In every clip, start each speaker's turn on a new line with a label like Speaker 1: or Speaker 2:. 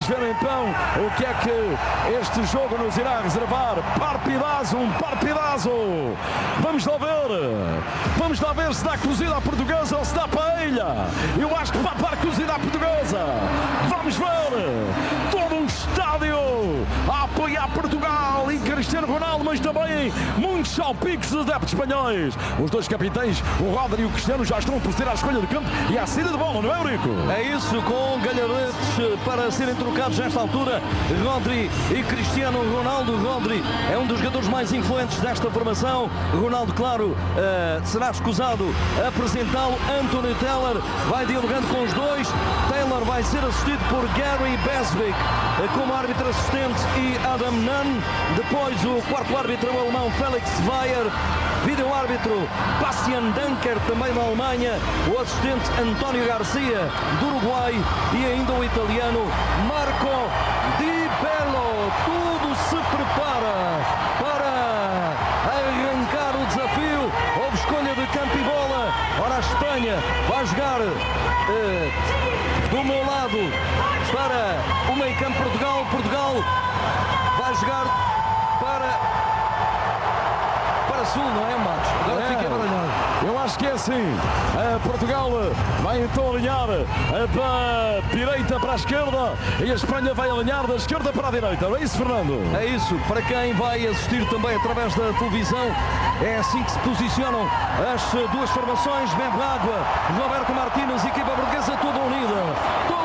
Speaker 1: ver então o que é que este jogo nos irá reservar. Partidazo, um partidazo. Vamos lá ver se dá cozida à portuguesa ou se dá paella. Eu acho que vai para a cozida à portuguesa. Vamos ver todo um estádio a apoiar Portugal e Cristiano Ronaldo, mas também muitos salpicos dos adeptos espanhóis. Os dois capitães, o Rodri e o Cristiano, já estão a proceder à escolha de campo e à saída de bola, não é, Eurico?
Speaker 2: É isso, com galharetes para serem trocados nesta altura, Rodri e Cristiano Ronaldo. Rodri é um dos jogadores mais influentes desta formação. Ronaldo, claro, será escusado apresentá-lo. Anthony Taylor vai dialogando com os dois. Taylor vai ser assistido por Gary Beswick como árbitro assistente e Adam Nunn. Depois o quarto árbitro, o alemão Felix Weyer. Vídeo árbitro Bastian Danker, também da Alemanha. O assistente António Garcia, do Uruguai. E ainda o italiano Marco Di Bello. Tudo se prepara para arrancar o desafio. Houve escolha de campo e bola. Ora, a Espanha vai jogar do meu lado para o meio campo. Portugal vai jogar para sul, não é, Matos? Agora fica baralhado.
Speaker 1: Eu acho que é assim. Portugal vai então alinhar da direita para a esquerda e a Espanha vai alinhar da esquerda para a direita. É isso, Fernando?
Speaker 2: É isso. Para quem vai assistir também através da televisão, é assim que se posicionam as duas formações. Bebe água, Roberto Martínez, equipa portuguesa toda unida.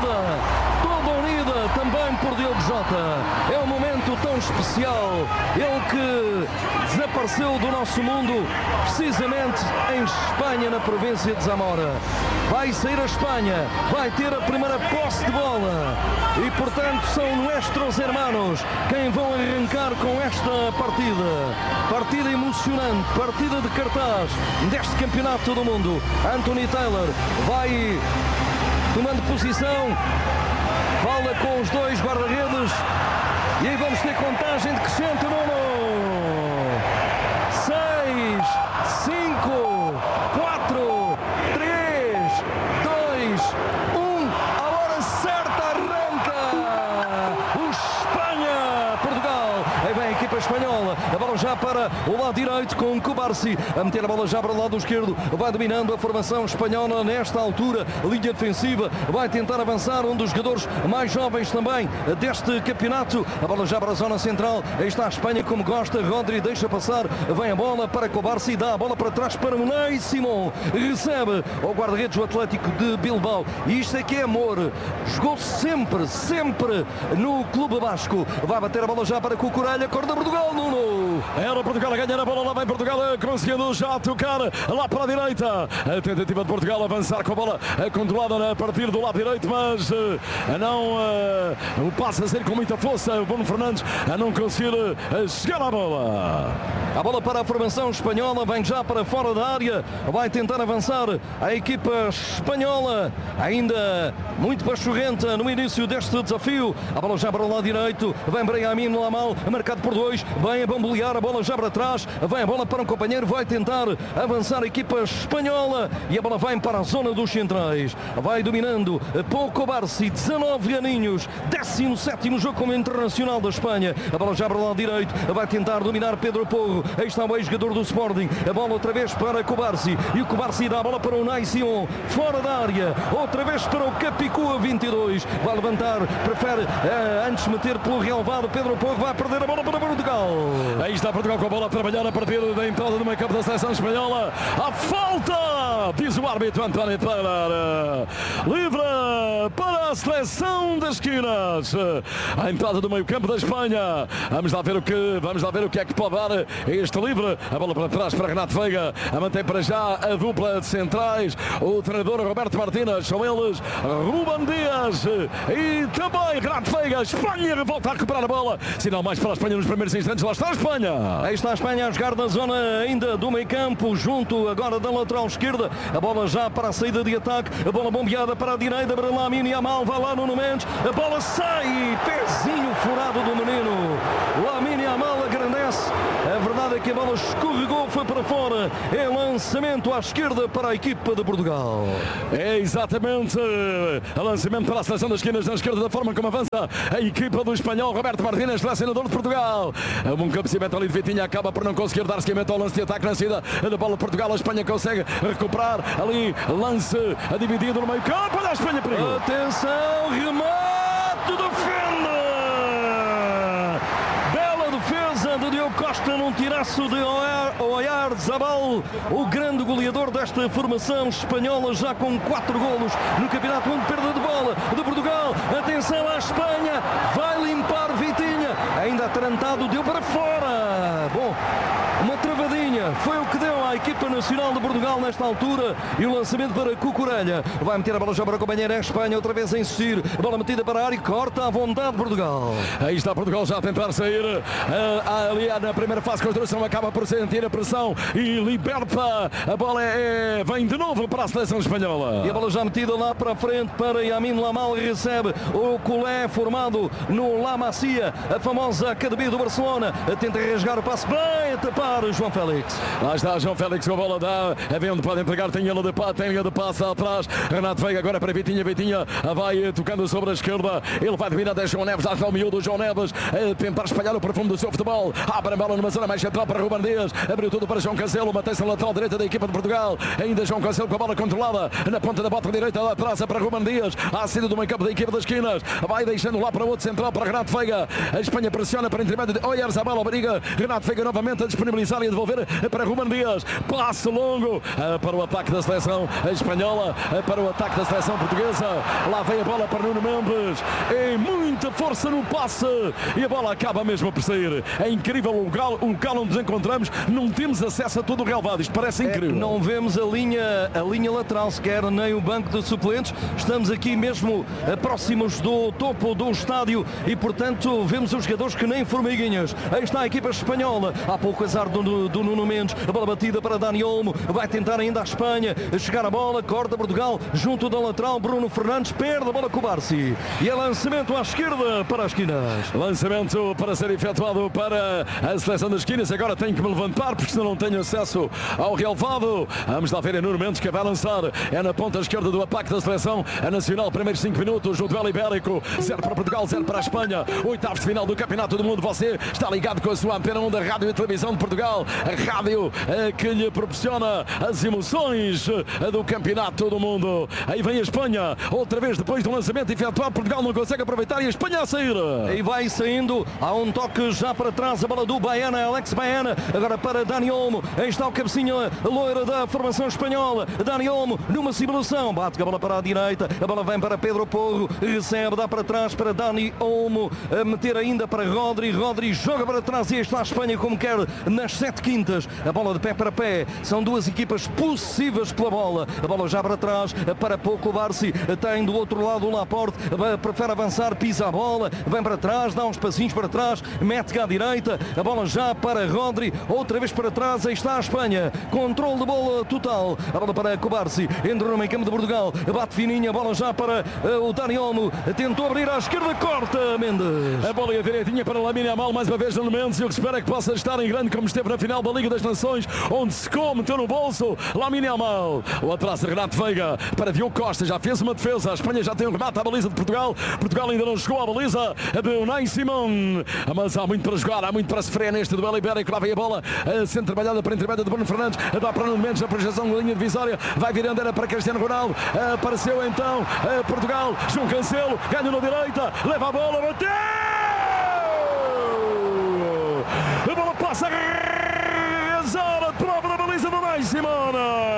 Speaker 2: Também por Diogo Jota. É um momento tão especial. Ele que desapareceu do nosso mundo precisamente em Espanha, na província de Zamora. Vai sair a Espanha, vai ter a primeira posse de bola e portanto são nuestros hermanos quem vão arrancar com esta partida emocionante, partida de cartaz deste campeonato do mundo. Anthony Taylor vai tomando posição, fala com os dois guarda-redes e aí vamos ter contagem decrescente. Nuno. 6, 5, 4, 3, 2, 1. A hora certa arranca o Espanha-Portugal. Aí vem a equipa espanhola. A bola já para o lado direito com Cubarsí a meter a bola já para o lado esquerdo. Vai dominando a formação espanhola nesta altura. Linha defensiva. Vai tentar avançar um dos jogadores mais jovens também deste campeonato. A bola já para a zona central. Aí está a Espanha como gosta. Rodri deixa passar. Vem a bola para Cubarsí. Dá a bola para trás para Unai Simón. Recebe o guarda-redes do Atlético de Bilbao. E isto é que é amor. Jogou sempre no Clube Basco. Vai bater a bola já para Cucurella. Corda Portugal, Nuno.
Speaker 1: Era Portugal a ganhar a bola, lá vem Portugal conseguindo já tocar lá para a direita. A tentativa de Portugal avançar com a bola controlada a partir do lado direito, mas não o passe a ser com muita força. O Bruno Fernandes a não conseguir chegar à bola.
Speaker 2: A bola para a formação espanhola, vem já para fora da área, vai tentar avançar a equipa espanhola, ainda muito pachorrenta no início deste desafio. A bola já para o lado direito, vem Brahim Lamal, marcado por dois, vem a bambolear a bola já para trás, vem a bola para um companheiro, vai tentar avançar a equipa espanhola e a bola vai para a zona dos centrais, vai dominando Pouco Barsi, 19 aninhos, 17º jogo como internacional da Espanha. A bola já para o lado direito, vai tentar dominar Pedro Porro, aí está o ex-jogador do Sporting, a bola outra vez para Cubarsí e o Cubarsí dá a bola para o Unai Simón, fora da área, outra vez para o Capicua 22, vai levantar, prefere antes meter pelo relevado. Pedro Porro vai perder a bola para Portugal.
Speaker 1: Aí está Portugal com a bola a trabalhar a partir da entrada do meio campo da seleção espanhola. A falta, diz o árbitro António Taylor, livre para a seleção das esquinas. A entrada do meio campo da Espanha. Vamos lá ver o que é que pode dar este livre. A bola para trás para Renato Veiga, a mantém para já a dupla de centrais, o treinador Roberto Martínez, são eles Ruben Dias e também Renato Veiga. Espanha volta a recuperar a bola, sinal mais para a Espanha nos primeiros instantes. Lá está a Espanha.
Speaker 2: Aí está a Espanha a jogar na zona ainda do meio campo, junto agora da lateral esquerda. A bola já para a saída de ataque, a bola bombeada para a direita para Lamine Yamal, vai lá no Mendes, a bola sai, pezinho furado do menino Lamine Yamal, agrandece. A verdade é que a bola escorregou, foi para fora. É lançamento à esquerda para a equipa de Portugal.
Speaker 1: É exatamente lançamento para a seleção das esquinas na esquerda, da forma como avança a equipa do espanhol Roberto Martínez, selecionador de Portugal. Um cabeceamento ali de Vitinha, acaba por não conseguir dar seguimento ao lance de ataque na saída da bola de Portugal. A Espanha consegue recuperar ali, lance dividido no meio campo. Olha a Espanha, perigo.
Speaker 2: Atenção, remate, defende. Bela defesa de Diogo Costa num tiraço de Oyarzabal, o grande goleador desta formação espanhola, já com 4 golos no campeonato, onde perda de bola de Portugal. Atenção à Espanha, vai limpar Vitinha, ainda atarantado, deu para fora. Bom, uma travadinha foi o que deu à equipa nacional de Portugal nesta altura, e o lançamento para Cucurella, vai meter a bola já para a companheira. A Espanha outra vez a insistir, a bola metida para a área, corta à vontade Portugal.
Speaker 1: Aí está Portugal já a tentar sair ali na primeira fase de construção, acaba por sentir a pressão e liberta. A bola vem de novo para a seleção espanhola.
Speaker 2: E a bola já metida lá para a frente para Yamin Lamal, recebe o colé formado no La Masia, a famosa academia do Barcelona, tenta rasgar o passe, bem a tapar João Félix.
Speaker 1: Lá está João Félix com a bola, dá a ver onde pode entregar, tem ele de passe atrás. Renato Veiga agora para Vitinha, Vitinha vai tocando sobre a esquerda, ele vai dominar a João Neves, até o miúdo João Neves a tentar espalhar o perfume do seu futebol, abre a bola numa zona mais central para Ruben Dias, abriu tudo para João Cancelo, mantém-se na lateral direita da equipa de Portugal, ainda João Cancelo com a bola controlada na ponta da bota direita, lá atrás para Ruben Dias, à saída do meio campo da equipa das esquinas, vai deixando lá para o outro central para Renato Veiga. A Espanha pressiona para intermédio de Oyarzabal, obriga Renato Veiga novamente a disponibilizar e a devolver para Ruben Dias, passe longo para o ataque da seleção espanhola, para o ataque da seleção portuguesa. Lá vem a bola para Nuno Mendes, é muita força no passe e a bola acaba mesmo por sair. É incrível o local onde nos encontramos, não temos acesso a todo o relvado, isto parece incrível.
Speaker 2: Não vemos a linha lateral sequer, nem o banco de suplentes, estamos aqui mesmo próximos do topo do estádio e portanto vemos os jogadores que nem formiguinhas. Aí está a equipa espanhola, há pouco azar do Nuno Mendes, a bola batida para Dani Olmo, vai tentar ainda a Espanha chegar a bola, corta Portugal junto da lateral, Bruno Fernandes perde a bola com o Barsi e é lançamento à esquerda para as esquinas.
Speaker 1: Lançamento para ser efetuado para a seleção das esquinas, agora tenho que me levantar porque senão não tenho acesso ao relvado. Vamos lá ver a Nuno Mendes que vai lançar, é na ponta esquerda do ataque da seleção a nacional, primeiros 5 minutos, o duelo ibérico, 0 para Portugal, 0 para a Espanha, oitavos de final do Campeonato do Mundo. Você está ligado com a sua antena 1 da Rádio e Televisão de Portugal, a rádio que lhe proporciona as emoções do Campeonato do Mundo. Aí vem a Espanha, outra vez depois do lançamento efetuado, Portugal não consegue aproveitar e a Espanha a sair.
Speaker 2: E vai saindo, há um toque já para trás, a bola do Baena, Alex Baena, agora para Dani Olmo, aí está o cabecinha loira da formação espanhola, Dani Olmo numa simulação, bate a bola para a direita, a bola vem para Pedro Porro, recebe, dá para trás para Dani Olmo, a meter ainda para Rodri joga para trás e aí está a Espanha como quer nas 7 quintas, a bola de pé para pé, são duas equipas possíveis pela bola, a bola já para trás, para pouco o Barsi, tem do outro lado o Laporte, prefere avançar, pisa a bola, vem para trás, dá uns passinhos para trás, mete cá à direita, a bola já para Rodri, outra vez para trás, aí está a Espanha, controle de bola total, a bola para Cubarsi, entra no meio campo de Portugal, bate fininha, a bola já para o Dani Olmo, tentou abrir à esquerda, corta Mendes.
Speaker 1: A bola direitinha para Lamine Yamal, mais uma vez no Mendes, e o que espera é que possa estar em grande como esteve na final da Liga das Nações, onde secou, meteu no bolso Lamine Yamal. O atraso de Renato Veiga para Diogo Costa, já fez uma defesa, a Espanha já tem um remate à baliza de Portugal, Portugal ainda não chegou à baliza de Unai Simón, mas há muito para jogar, há muito para sofrer neste duelo ibérico. Lá vem a bola sendo trabalhada para intermédio de Bruno Fernandes, dá para Nuno Mendes na projeção da linha divisória, vai vir Andera para Cristiano Ronaldo, apareceu então Portugal, João Cancelo, ganha na direita, leva a bola, bateu! A bola passa a rezar a prova da baliza do Unai Simón.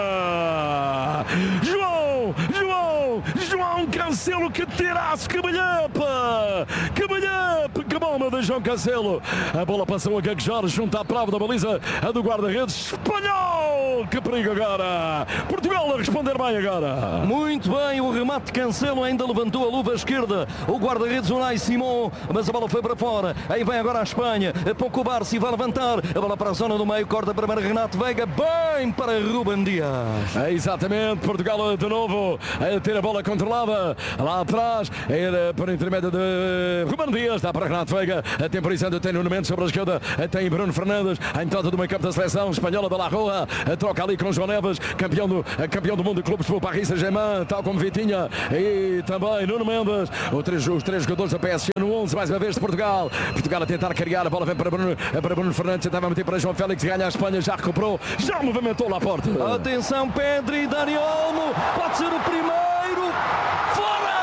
Speaker 1: João Cancelo, que tiraço, que balhapa, que bomba de João Cancelo. A bola passou a gaguejar junto à prova da baliza do guarda-redes espanhol. Que perigo agora. Portugal a responder bem agora.
Speaker 2: Muito bem, o remate de Cancelo ainda levantou a luva esquerda. O guarda-redes Unai Simón, mas a bola foi para fora. Aí vem agora a Espanha. Pouco o Barsi vai levantar. A bola para a zona do meio, corta para Renato Veiga, bem para Ruben Dias.
Speaker 1: Exatamente, Portugal de novo a ter a bola controlada lá atrás, era por intermédio de Ruben Dias, dá para Renato Veiga. Veiga, temporizando, tem Nuno Mendes sobre a esquerda, tem Bruno Fernandes, a entrada do meio campo da seleção espanhola de La Roja, troca ali com João Neves, campeão do mundo de clubes do Paris Saint-Germain, tal como Vitinha e também Nuno Mendes, os três jogadores da PSG no 11, mais uma vez de Portugal. Portugal a tentar criar, a bola vem para Bruno Fernandes, tentava meter para João Félix, ganha a Espanha, já recuperou, já movimentou lá a porta.
Speaker 2: Atenção, Pedri, Dani Olmo, pode ser o primeiro, fora!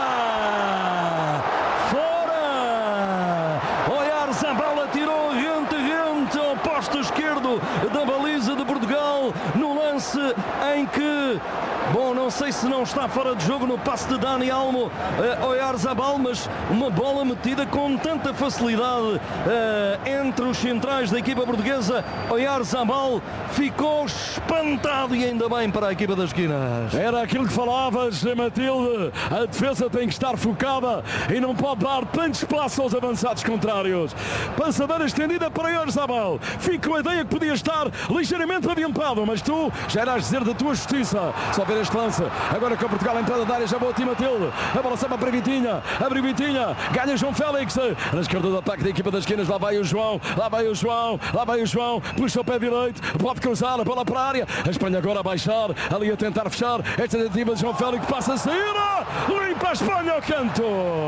Speaker 2: Oyarzabal atirou rente ao posto esquerdo da baliza de Portugal, no lance em que, bom, não sei se não está fora de jogo no passe de Dani Olmo, Oyarzabal, mas uma bola metida com tanta facilidade entre os centrais da equipa portuguesa. Oyarzabal ficou espantado e ainda bem para a equipa das esquinas.
Speaker 1: Era aquilo que falavas, Matilde, a defesa tem que estar focada e não pode dar tanto espaço aos avançados contrários. Passadeira estendida para Oyarzabal, fica com a ideia que podia estar ligeiramente adiantado, mas tu já irás dizer da tua justiça. Só ver este lance, agora com Portugal a entrada da área, já boa time Matilde, a bola sai para Vitinha, abre Vitinha, ganha João Félix, na esquerda do ataque da equipa das esquinas, lá vai o João, puxa o pé direito, pode cruzar a bola para a área, a Espanha agora a baixar, ali a tentar fechar, esta tentativa de João Félix passa a sair, limpa a Espanha ao canto,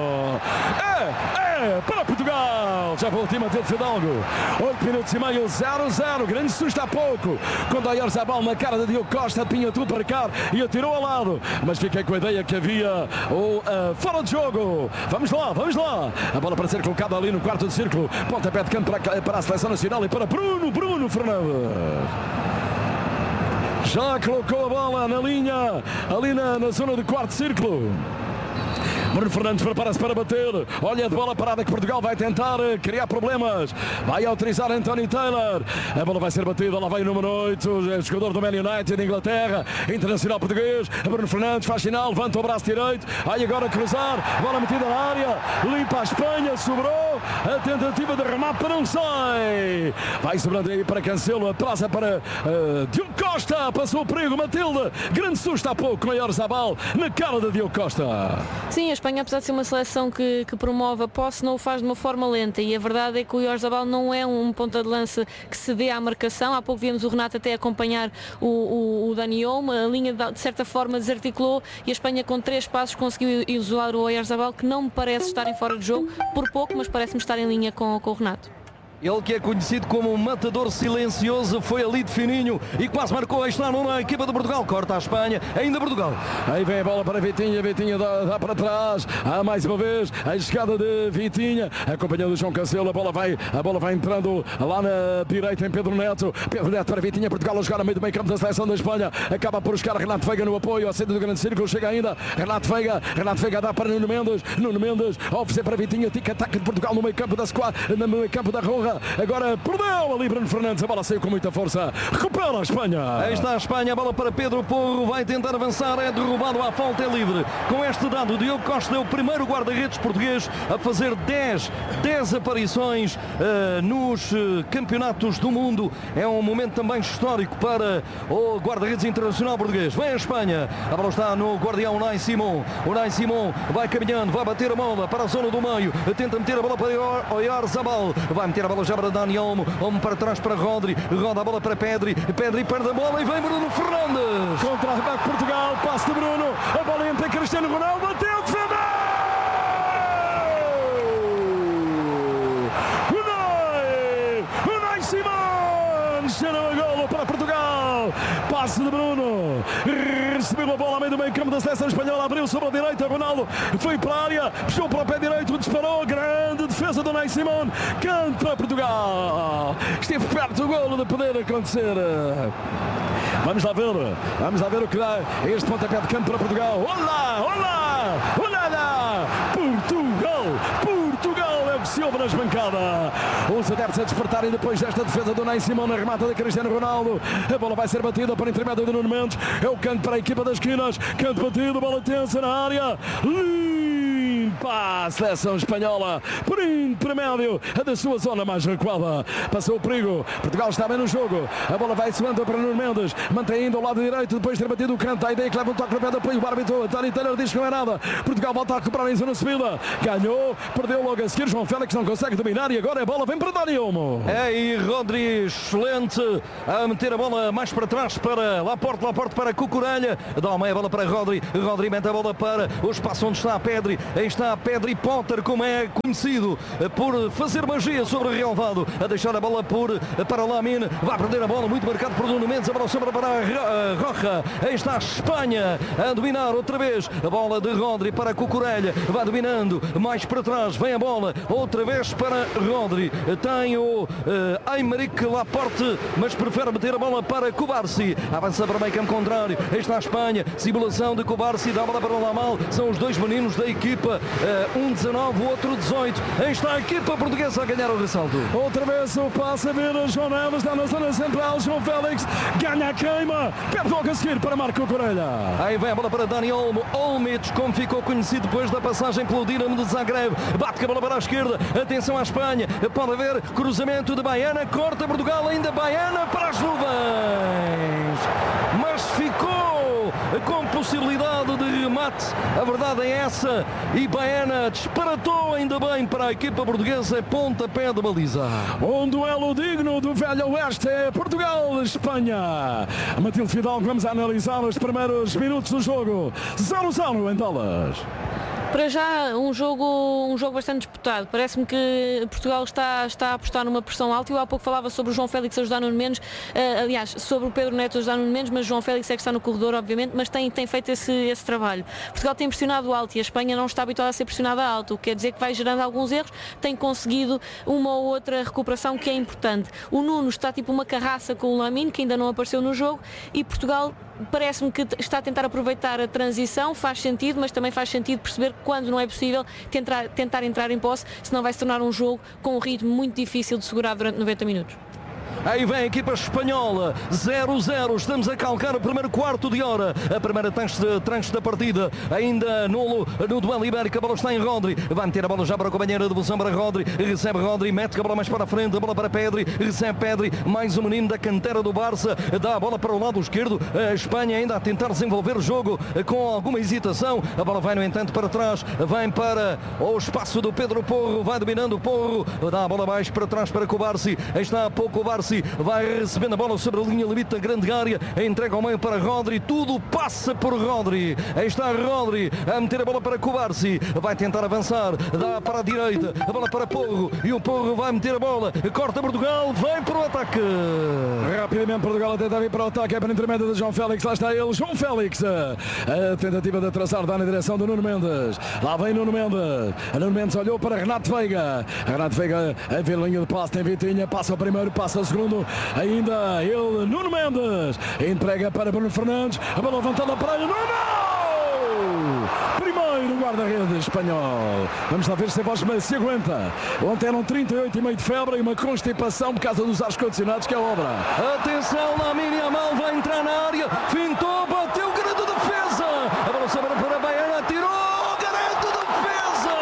Speaker 1: para Portugal, já voltou Matilde Fidalgo, 8 minutos e meio, 0-0, grande susto há pouco, quando a Oyarzabal na cara de Diogo Costa, pinha tudo para cá e atirou ao lado, mas fiquei com a ideia que havia fora de jogo. Vamos lá, a bola para ser colocada ali no quarto de círculo, pontapé de campo para a seleção nacional e para Bruno Fernandes. Já colocou a bola na linha, ali na zona de quarto de círculo. Bruno Fernandes prepara-se para bater, olha de bola parada que Portugal vai tentar criar problemas, vai autorizar Anthony Taylor, a bola vai ser batida, lá vai o número 8, jogador do Man United de Inglaterra, internacional português, Bruno Fernandes faz sinal, levanta o braço direito, vai agora cruzar, bola metida na área, limpa a Espanha, sobrou, a tentativa de remate para não sai, vai sobrando aí para Cancelo, atrasa para Diogo Costa, passou o perigo, Matilde, grande susto há pouco com a Oyarzabal na cara de Diogo Costa.
Speaker 3: Sim, a Espanha, apesar de ser uma seleção que promove a posse, não o faz de uma forma lenta, e a verdade é que o Oyarzabal não é um ponta de lança que se dê à marcação. Há pouco vimos o Renato até acompanhar o Dani Olmo, a linha de certa forma desarticulou e a Espanha com 3 passos conseguiu isolar o Oyarzabal, que não me parece estar em fora de jogo, por pouco, mas parece-me estar em linha com o Renato.
Speaker 2: Ele que é conhecido como um matador silencioso, foi ali de fininho e quase marcou. Aí está a equipa de Portugal, corta a Espanha, ainda Portugal.
Speaker 1: Aí vem a bola para Vitinha dá para trás, mais uma vez a chegada de Vitinha, acompanhando o João Cancelo, a bola vai entrando lá na direita em Pedro Neto para Vitinha, Portugal a jogar no meio do meio campo da seleção da Espanha, acaba por buscar Renato Veiga no apoio, ao centro do grande círculo, chega ainda Renato Veiga dá para Nuno Mendes, a oferecer para Vitinha, tic-ataque de Portugal no meio campo no meio campo da Roja. Agora perdeu ali Bruno Fernandes, a bola saiu com muita força, recupera a Espanha.
Speaker 2: Aí está a Espanha, a bola para Pedro Porro, vai tentar avançar, é derrubado à falta, é livre. Com este dado, Diogo Costa é o primeiro guarda-redes português a fazer 10 aparições nos campeonatos do mundo. É um momento também histórico para o guarda-redes internacional português. Vem a Espanha, a bola está no guardião Unai Simon vai caminhando, vai bater a bola para a zona do meio, tenta meter a bola para Oyarzabal, vai meter a bola já para Dani Olmo para trás para Rodri, roda a bola para Pedri perde a bola e vem Bruno Fernandes.
Speaker 1: Contra-ataque Portugal, passe de Bruno, a bola entra Cristiano Ronaldo, bateu, defendeu! Unai Simon, gerou a golo para Portugal, passe de Bruno, recebeu a bola ao meio do meio campo da seleção espanhola, abriu sobre a direita, Ronaldo foi para a área, puxou para o pé direito, disparou, grande defesa do Unai Simon, canto para Portugal, esteve perto do golo de poder acontecer. Vamos lá ver o que dá este pontapé de campo para Portugal. Olá! Portugal é o que se ouve nas bancadas. Os adeptos a despertarem depois desta defesa do Unai Simon na remata de Cristiano Ronaldo. A bola vai ser batida por intermédio de Nuno Mendes. É o canto para a equipa das esquinas. Canto batido, bola tensa na área. Limpa escapa a seleção espanhola por intermédio da sua zona mais recuada. Passou o perigo, Portugal está bem no jogo, a bola vai suando para Nuno Mendes, mantém ainda ao lado direito, depois de ter batido o canto, a ideia que leva um toque no pé de apoio, o árbitro António Taylor diz que não é nada. Portugal volta a recuperar em zona subida, ganhou, perdeu logo a seguir, João Félix não consegue dominar e agora a bola vem para Dani Olmo.
Speaker 2: E Rodri excelente a meter a bola mais para trás para Laporte para Cucurella, dá meia bola para Rodri mete a bola para o espaço onde está a Pedri, aí está a Pedri Potter, como é conhecido por fazer magia sobre o relvado, a deixar a bola para Lamine, vai perder a bola, muito marcado por Nuno Mendes, a bola sobra para a Roja, aí está a Espanha a dominar outra vez, a bola de Rodri para Cucurella, vai dominando, mais para trás, vem a bola, outra vez para Rodri, tem o Aymeric Laporte, mas prefere meter a bola para Cubarsí, avança para o meio campo contrário, aí está a Espanha, simulação de Cubarsí, dá a bola para o Lamal, são os dois meninos da equipa, um 19, o outro 18, aí está a equipa portuguesa a ganhar o ressalto.
Speaker 1: Outra vez o passe a vir, João Neves está na zona central, João Félix ganha a queima, perde logo a seguir para Marco Corelha.
Speaker 2: Aí vem a bola para Dani Olmo, Olmic, como ficou conhecido depois da passagem pelo Dinamo de Zagreb, bate a bola para a esquerda, atenção à Espanha, pode haver cruzamento de Baena, corta Portugal, ainda Baena para as nuvens, mas ficou com possibilidade de remate, a verdade é essa, e Baena disparatou ainda bem para a equipa portuguesa, pontapé de baliza.
Speaker 1: Um duelo digno do Velho Oeste, Portugal-Espanha. Matilde Fidalgo, vamos analisar os primeiros minutos do jogo. 0-0 em Dallas.
Speaker 3: Para já um jogo bastante disputado. Parece-me que Portugal está a apostar numa pressão alta. Eu há pouco falava sobre o João Félix ajudar Nuno Mendes, aliás, sobre o Pedro Neto ajudar Nuno Mendes, mas João Félix é que está no corredor, obviamente, mas tem feito esse trabalho. Portugal tem pressionado alto e a Espanha não está habituada a ser pressionada alto, o que quer dizer que vai gerando alguns erros, tem conseguido uma ou outra recuperação que é importante. O Nuno está tipo uma carraça com o Lamine, que ainda não apareceu no jogo, e Portugal parece-me que está a tentar aproveitar a transição, faz sentido, mas também faz sentido perceber que quando não é possível tentar entrar em posse, senão vai se tornar um jogo com um ritmo muito difícil de segurar durante 90 minutos.
Speaker 2: Aí vem a equipa espanhola, 0-0, estamos a calcar o primeiro quarto de hora, a primeira tranche da partida, ainda no duelo ibérico, a bola está em Rodri, vai meter a bola já para a companheira de devolução para Rodri, recebe Rodri, mete a bola mais para a frente, a bola para Pedri, recebe Pedri, mais um menino da cantera do Barça, dá a bola para o lado esquerdo, a Espanha ainda a tentar desenvolver o jogo com alguma hesitação, a bola vai no entanto para trás, vem para o espaço do Pedro Porro, vai dominando o Porro, dá a bola mais para trás para Cubarsí, aí está a pouco o Barça, vai recebendo a bola sobre a linha limite da grande área, entrega ao meio para Rodri, tudo passa por Rodri, aí está Rodri a meter a bola para Cubarsí, vai tentar avançar, dá para a direita, a bola para Porro, e o Porro vai meter a bola, corta Portugal, vem para o ataque.
Speaker 1: Rapidamente Portugal a tentar vir para o ataque, é para intermédio de João Félix, lá está ele, João Félix, a tentativa de traçar, dá na direção do Nuno Mendes, lá vem Nuno Mendes olhou para Renato Veiga a ver a linha de passe, tem Vitinha, passa o primeiro, passa o segundo, ainda ele, Nuno Mendes, entrega para Bruno Fernandes, a bola levantada para ele, primeiro guarda-redes espanhol. Vamos lá ver se a voz se aguenta. Ontem eram 38,5 de febre e uma constipação por causa dos ar-condicionados, que é obra.
Speaker 2: Atenção, Lamine Yamal vai entrar na área, fintou, bateu, grande defesa, a bola sobra para Baena, atirou, grande defesa,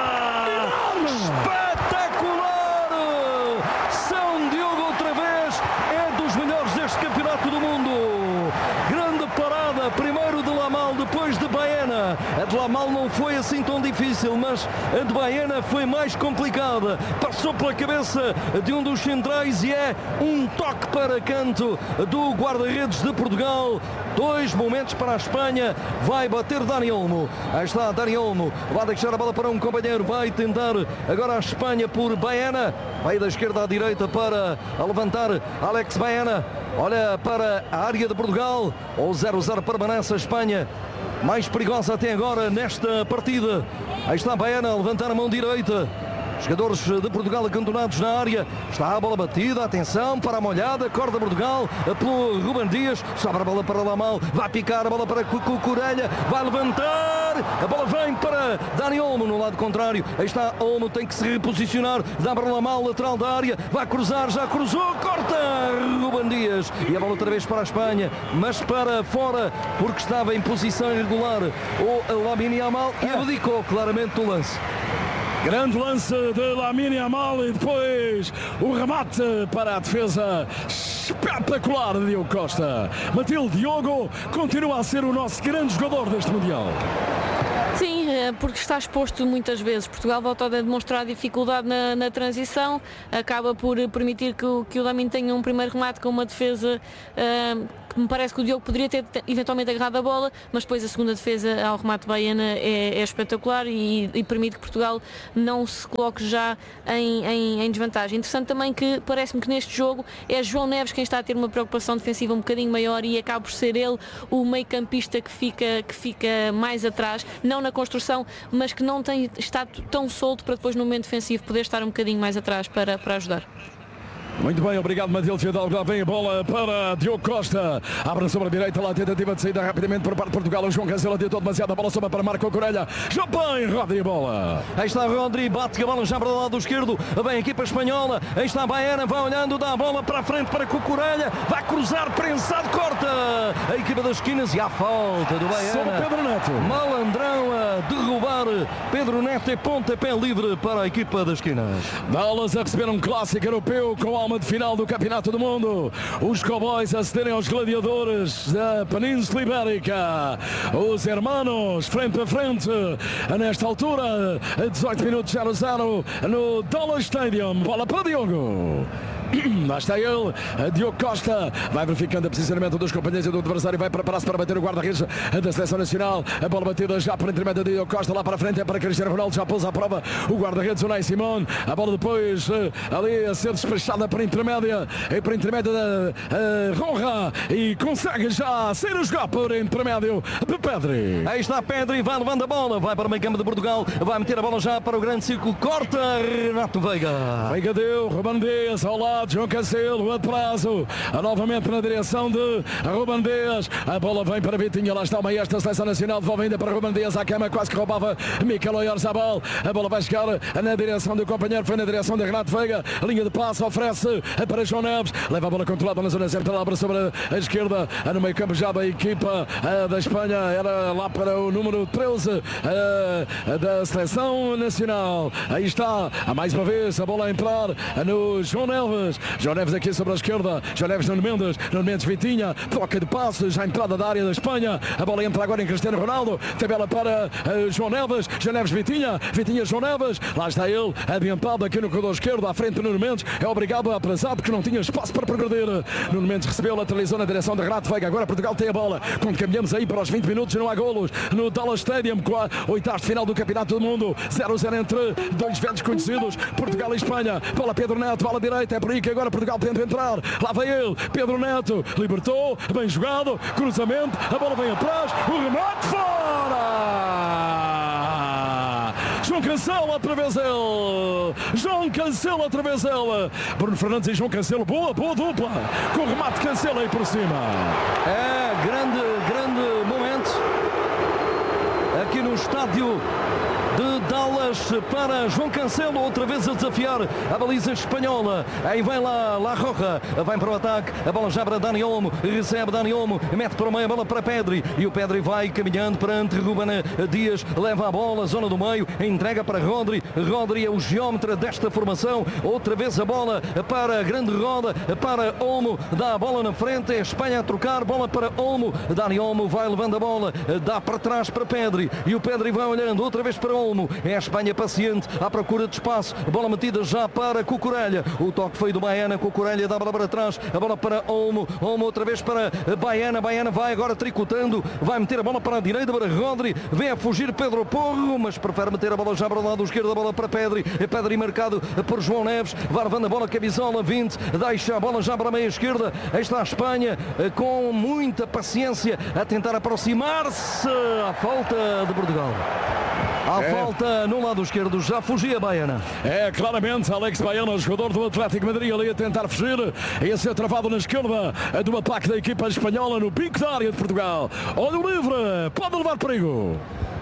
Speaker 2: espetacular, São Diogo outra vez, é dos melhores deste campeonato do mundo, grande parada, primeiro de Lamal, depois de Baena. A de Lamal não foi assim tão difícil, mas a de Baena foi mais complicada, passou pela cabeça de um dos centrais e é um toque para canto do guarda-redes de Portugal. Dois momentos para a Espanha, vai bater Dani Olmo, aí está Dani Olmo, vai deixar a bola para um companheiro, vai tentar agora a Espanha por Baena, vai da esquerda à direita para levantar Alex Baena, olha para a área de Portugal, o 0-0 permanece a Espanha mais perigosa até agora nesta partida. Aí está Baena a levantar a mão direita, jogadores de Portugal acantonados na área, está a bola batida, atenção para a molhada, corta Portugal pelo Ruben Dias, sobra a bola para Lamal, vai picar a bola para Cucurella, vai levantar a bola vem para Dani Olmo no lado contrário, aí está Olmo, tem que se reposicionar, dá para Lamal, lateral da área, vai cruzar, já cruzou, corta Ruben Dias, e a bola outra vez para a Espanha, mas para fora, porque estava em posição irregular o Lamine Yamal e abdicou claramente do lance.
Speaker 1: Grande lance de Lamine Yamal e depois o remate para a defesa espetacular de Diogo Costa. Matilde, Diogo continua a ser o nosso grande jogador deste Mundial.
Speaker 3: Sim, porque está exposto muitas vezes. Portugal volta a demonstrar dificuldade na transição, acaba por permitir que o Lamine tenha um primeiro remate com uma defesa que me parece que o Diogo poderia ter eventualmente agarrado a bola, mas depois a segunda defesa ao remate Baena é espetacular e permite que Portugal não se coloque já em desvantagem. Interessante também que parece-me que neste jogo é João Neves quem está a ter uma preocupação defensiva um bocadinho maior e acaba por ser ele o meio-campista que fica mais atrás, não na construção, mas que não tem estado tão solto para depois no momento defensivo poder estar um bocadinho mais atrás para ajudar.
Speaker 1: Muito bem, obrigado Matilde Fidalgo. Lá vem a bola para Diogo Costa. Abre sobre a direita, lá a tentativa de saída rapidamente por parte de Portugal. O João Cancelo deitou demasiado a bola, sobe para Marco Corelha. Já bem, Rodri a bola.
Speaker 2: Aí está Rodri, bate a bola já para o lado esquerdo. Vem a equipa espanhola. Aí está a Baena, vai olhando, dá a bola para a frente para Cucurella. Vai cruzar, prensado, corta. A equipa das esquinas e há falta do Baena.
Speaker 1: Sobre Pedro Neto.
Speaker 2: Malandrão a derrubar Pedro Neto e pontapé livre para a equipa das esquinas.
Speaker 1: Dallas a receber um clássico europeu com alma de final do Campeonato do Mundo. Os Cowboys a cederem aos gladiadores da Península Ibérica. Os hermanos frente a frente nesta altura, 18 minutos 0-0 no Dallas Stadium. Bola para Diogo. Lá está ele, Diogo Costa vai verificando o posicionamento dos companheiros e do adversário, vai preparar-se para bater o guarda-redes da Seleção Nacional. A bola batida já por intermédio de Diogo Costa, lá para a frente é para Cristiano Ronaldo, já pôs à prova o guarda-redes Unai Simón. A bola depois ali a ser despachada para intermédio da Ronra e consegue já ser a jogar por intermédio de Pedri.
Speaker 2: Aí está Pedri, vai levando a bola, vai para o meio campo de Portugal, vai meter a bola já para o grande círculo, corta Renato Veiga.
Speaker 1: Veiga deu, Ruben Dias ao lado, João Cancelo, atraso, novamente na direção de Ruben Dias, a bola vem para Vitinha, lá está o maestro da Seleção Nacional, devolve ainda para Ruben Dias, à cama quase que roubava Mikel Oyarzabal, a bola vai chegar na direção do companheiro, foi na direção de Renato Veiga, a linha de passe oferece para João Neves, leva a bola controlada na zona central, abre sobre a esquerda, no meio campo já da equipa da Espanha, era lá para o número 13 da Seleção Nacional, aí está, mais uma vez a bola a entrar no João Neves aqui sobre a esquerda, João Neves, Nuno Mendes, Vitinha, troca de passes, já entrada da área da Espanha, a bola entra agora em Cristiano Ronaldo, tabela para João Neves, Vitinha, João Neves, lá está ele, adiantado aqui no corredor esquerdo, à frente do Nuno Mendes, é obrigado a atrasar porque não tinha espaço para progredir. Nuno Mendes recebeu, lateralizou na direção de Renato Veiga, agora Portugal tem a bola, quando caminhamos aí para os 20 minutos, não há golos, no Dallas Stadium, com a oitavos de final do Campeonato do Mundo, 0-0 entre dois velhos conhecidos, Portugal e Espanha, bola Pedro Neto, bola direita, é por aí que agora Portugal tenta entrar, lá vai ele, Pedro Neto, libertou, bem jogado, cruzamento, a bola vem atrás, o remate fora! João Cancelo outra vez ele, Bruno Fernandes e João Cancelo, boa dupla, com o remate Cancelo aí por cima.
Speaker 2: É, grande momento aqui no estádio de Dallas para João Cancelo, outra vez a desafiar a baliza espanhola. Aí vem lá La Roja, vai para o ataque, a bola já para Dani Olmo, recebe Dani Olmo, mete para o meio a bola para Pedri, e o Pedri vai caminhando perante Ruben Dias, leva a bola, zona do meio, entrega para Rodri é o geómetra desta formação, outra vez a bola para a grande roda, para Olmo, dá a bola na frente, é a Espanha a trocar, bola para Olmo, Dani Olmo vai levando a bola, dá para trás para Pedri, e o Pedri vai olhando, outra vez para Olmo, é a Espanha paciente, à procura de espaço, bola metida já para Cucurella, o toque foi do Baena, Cucurella dá a bola para trás, a bola para Olmo outra vez para Baena vai agora tricotando, vai meter a bola para a direita para Rodri, vem a fugir Pedro Porro, mas prefere meter a bola já para o lado esquerdo, a bola para Pedri marcado por João Neves, vai levando a bola camisola 20, deixa a bola já para a meia esquerda, aí está a Espanha com muita paciência a tentar aproximar-se à falta de Portugal. Falta no lado esquerdo, já fugia Baena.
Speaker 1: É, claramente, Alex Baena, jogador do Atlético de Madrid, ali a tentar fugir, ia ser travado na esquerda do ataque da equipa espanhola no pico da área de Portugal. Olha o livre, pode levar perigo.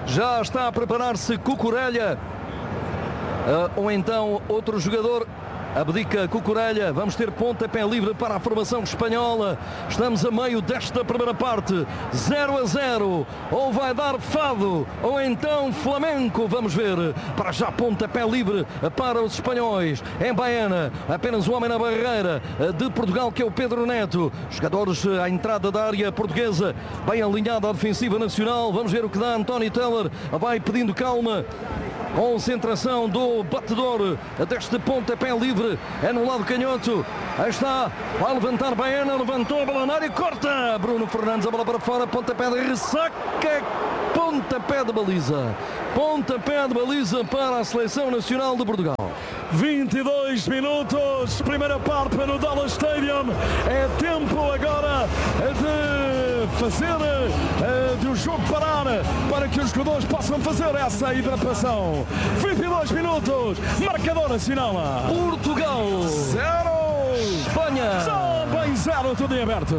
Speaker 2: Já está a preparar-se Cucurella. Ou então outro jogador. Abdica Cucurella. Vamos ter pontapé livre para a formação espanhola. Estamos a meio desta primeira parte. 0-0. Ou vai dar Fado ou então Flamengo. Vamos ver. Para já pontapé livre para os espanhóis. Em Baena, apenas um homem na barreira de Portugal, que é o Pedro Neto. Jogadores à entrada da área portuguesa. Bem alinhada a defensiva nacional. Vamos ver o que dá António Teller. Vai pedindo calma. Concentração do batedor deste pontapé livre. É no lado canhoto. Aí está. Vai levantar Baena. Levantou a bola na área. Corta. Bruno Fernandes. A bola para fora. Pontapé de ressaca. Pontapé de baliza. Pontapé de baliza para a Seleção Nacional de Portugal.
Speaker 1: 22 minutos. Primeira parte no Dallas Stadium. É tempo agora de fazer do jogo parar para que os jogadores possam fazer essa hidratação. 22 minutos. Marcador nacional.
Speaker 2: Portugal
Speaker 1: 0.
Speaker 2: Espanha.
Speaker 1: Só bem 0. Tudo em aberto.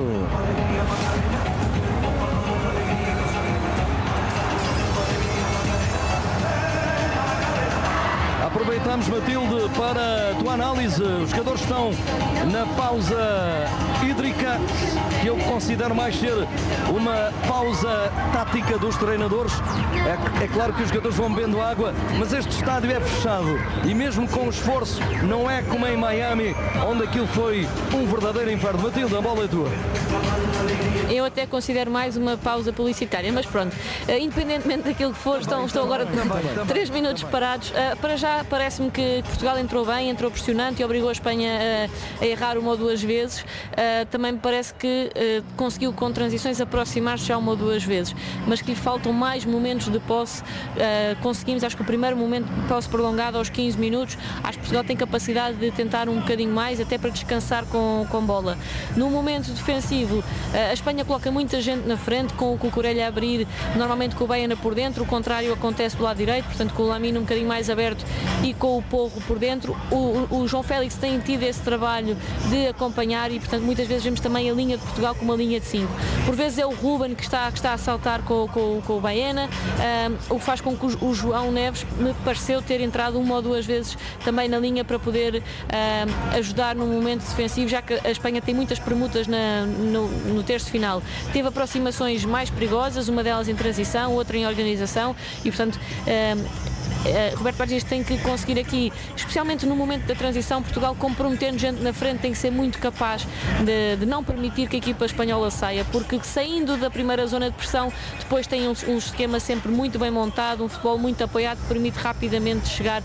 Speaker 2: Aproveitamos, Matilde, para a tua análise. Os jogadores estão na pausa hídrica, que eu considero mais ser uma pausa tática dos treinadores. É claro que os jogadores vão bebendo água, mas este estádio é fechado e mesmo com esforço não é como em Miami, onde aquilo foi um verdadeiro inferno. Matilde, a bola é tua.
Speaker 3: Eu até considero mais uma pausa publicitária, mas pronto, independentemente daquilo que for, estão agora 3 minutos parados. Para já parece-me que Portugal entrou bem, entrou pressionante e obrigou a Espanha a errar uma ou duas vezes. Também me parece que conseguiu com transições aproximar-se já uma ou duas vezes, mas que lhe faltam mais momentos de posse. Conseguimos, acho que o primeiro momento de posse prolongado aos 15 minutos, acho que Portugal tem capacidade de tentar um bocadinho mais, até para descansar com bola. No momento defensivo, a Espanha coloca muita gente na frente, com o Cucurella a abrir, normalmente com o Baena por dentro, o contrário acontece do lado direito, portanto com o Lamine um bocadinho mais aberto e com o Porro por dentro. O João Félix tem tido esse trabalho de acompanhar e, portanto, muitas vezes vemos também a linha de Portugal com uma linha de 5. Por vezes é o Ruben que está a saltar com o Baena, o que faz com que o João Neves me pareceu ter entrado uma ou duas vezes também na linha para poder ajudar no momento defensivo, já que a Espanha tem muitas permutas no terço final. Teve aproximações mais perigosas, uma delas em transição, outra em organização e, portanto, Roberto Borges tem que conseguir aqui, especialmente no momento da transição, Portugal comprometendo gente na frente, tem que ser muito capaz de não permitir que a equipa espanhola saia, porque saindo da primeira zona de pressão, depois tem um esquema sempre muito bem montado, um futebol muito apoiado que permite rapidamente chegar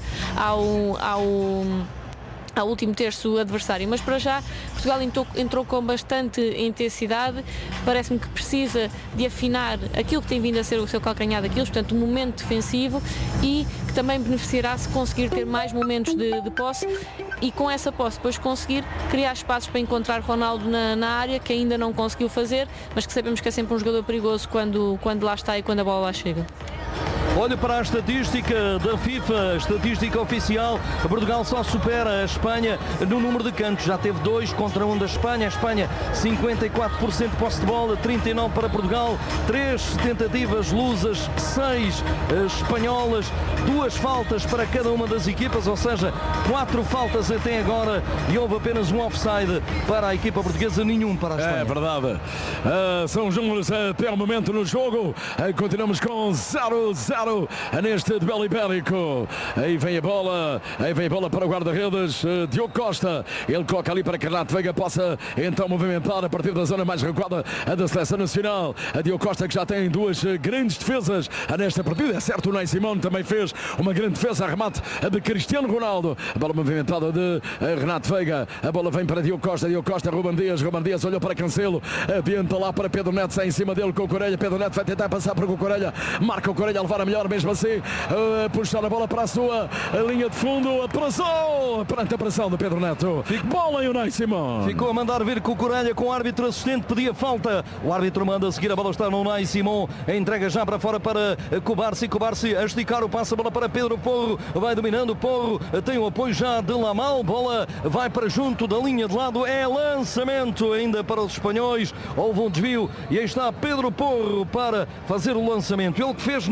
Speaker 3: ao último terço adversário, mas para já Portugal entrou com bastante intensidade, parece-me que precisa de afinar aquilo que tem vindo a ser o seu calcanhar daquilo, portanto um momento defensivo, e que também beneficiará se conseguir ter mais momentos de posse e com essa posse depois conseguir criar espaços para encontrar Ronaldo na área, que ainda não conseguiu fazer, mas que sabemos que é sempre um jogador perigoso quando lá está e quando a bola lá chega.
Speaker 2: Olha para a estatística da FIFA, estatística oficial. Portugal só supera a Espanha no número de cantos. Já teve 2 contra 1 da Espanha. A Espanha 54% de posse de bola, 39% para Portugal. 3 tentativas lusas, 6 espanholas. 2 faltas para cada uma das equipas, ou seja, 4 faltas até agora. E houve apenas um offside para a equipa portuguesa, nenhum para a Espanha.
Speaker 1: É verdade. São os números até o momento no jogo. Continuamos com 0-0. Neste duelo ibérico. Aí vem a bola para o guarda-redes Diogo Costa. Ele coloca ali para que Renato Veiga possa então movimentar a partir da zona mais recuada da Seleção Nacional. A Diogo Costa, que já tem 2 grandes defesas nesta partida. É certo, o Ney Simão também fez uma grande defesa a remate de Cristiano Ronaldo. A bola movimentada de Renato Veiga. A bola vem para Diogo Costa, Ruben Dias olhou para Cancelo, adianta lá para Pedro Neto, sai em cima dele com o Cucurella. Pedro Neto vai tentar passar para o Cucurella, marca o Cucurella a levar a melhor mesmo assim, puxar a bola para a sua linha de fundo, atrasou perante a pressão de Pedro Neto. Bola e o Ney Simão
Speaker 2: ficou a mandar vir Cucurella com o árbitro assistente, pedia falta, o árbitro manda a seguir, a bola está no Ney Simão, entrega já para fora para Cubarsi a esticar o passe, a bola para Pedro Porro, vai dominando Porro, tem o apoio já de Lamal, bola vai para junto da linha de lado, é lançamento ainda para os espanhóis, houve um desvio e aí está Pedro Porro para fazer o lançamento, ele que fez 98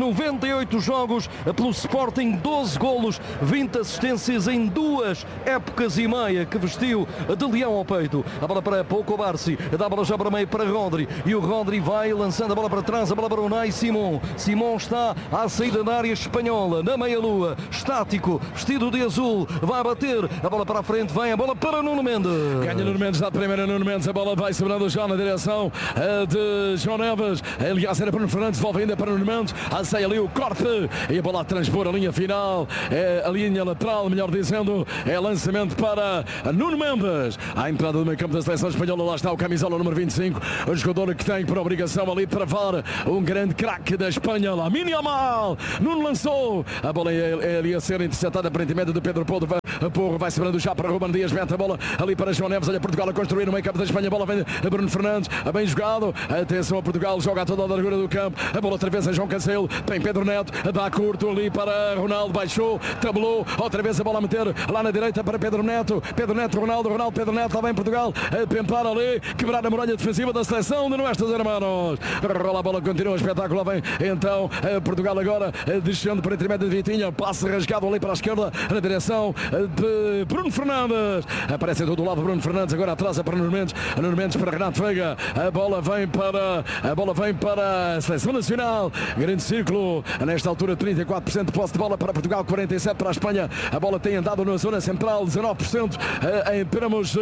Speaker 2: 38 jogos pelo Sporting, 12 golos, 20 assistências em 2 épocas e meia que vestiu de leão ao peito. A bola para Pouco Barsi, dá a bola já para meio para Rodri, e o Rodri vai lançando a bola para trás, a bola para Unai Simon. Simon está à saída da área espanhola, na meia-lua, estático, vestido de azul, vai bater, a bola para a frente, vem a bola para Nuno Mendes.
Speaker 1: Ganha Nuno Mendes, dá a primeira Nuno Mendes, a bola vai sobrando já na direção de João Neves. Aliás, era para Nuno Fernandes, devolve ainda para Nuno Mendes, sai ali o corte e a bola a transpor a linha final, a linha lateral, melhor dizendo, é lançamento para Nuno Mendes. À entrada do meio campo da seleção espanhola, lá está o camisola número 25, o jogador que tem por obrigação ali travar um grande craque da Espanha, Lamine Yamal. Nuno lançou, a bola é ali a ser interceptada aparentemente do Pedro Porro, vai sobrando já para Ruben Dias, mete a bola ali para João Neves, olha Portugal a construir no meio campo da Espanha, a bola vem a Bruno Fernandes, bem jogado, atenção a Portugal, joga a toda a largura do campo, a bola outra vez a João Cancelo, tem Pedro Neto, dá curto ali para Ronaldo, baixou, tabelou, outra vez a bola a meter lá na direita para Pedro Neto, Ronaldo, Pedro Neto, lá vem Portugal, a tentar ali, quebrar a muralha defensiva da seleção de Nuestros Hermanos, rola a bola, continua o espetáculo, lá vem então Portugal agora, descendo para intermédio de Vitinha, passe rasgado ali para a esquerda, na direção de Bruno Fernandes, aparece do lado Bruno Fernandes, agora atrasa para Nuno Mendes para Renato Veiga, a bola vem para a seleção nacional, grande círculo, nesta altura 34% de posse de bola para Portugal, 47% para a Espanha, a bola tem andado na zona central, 19% em termos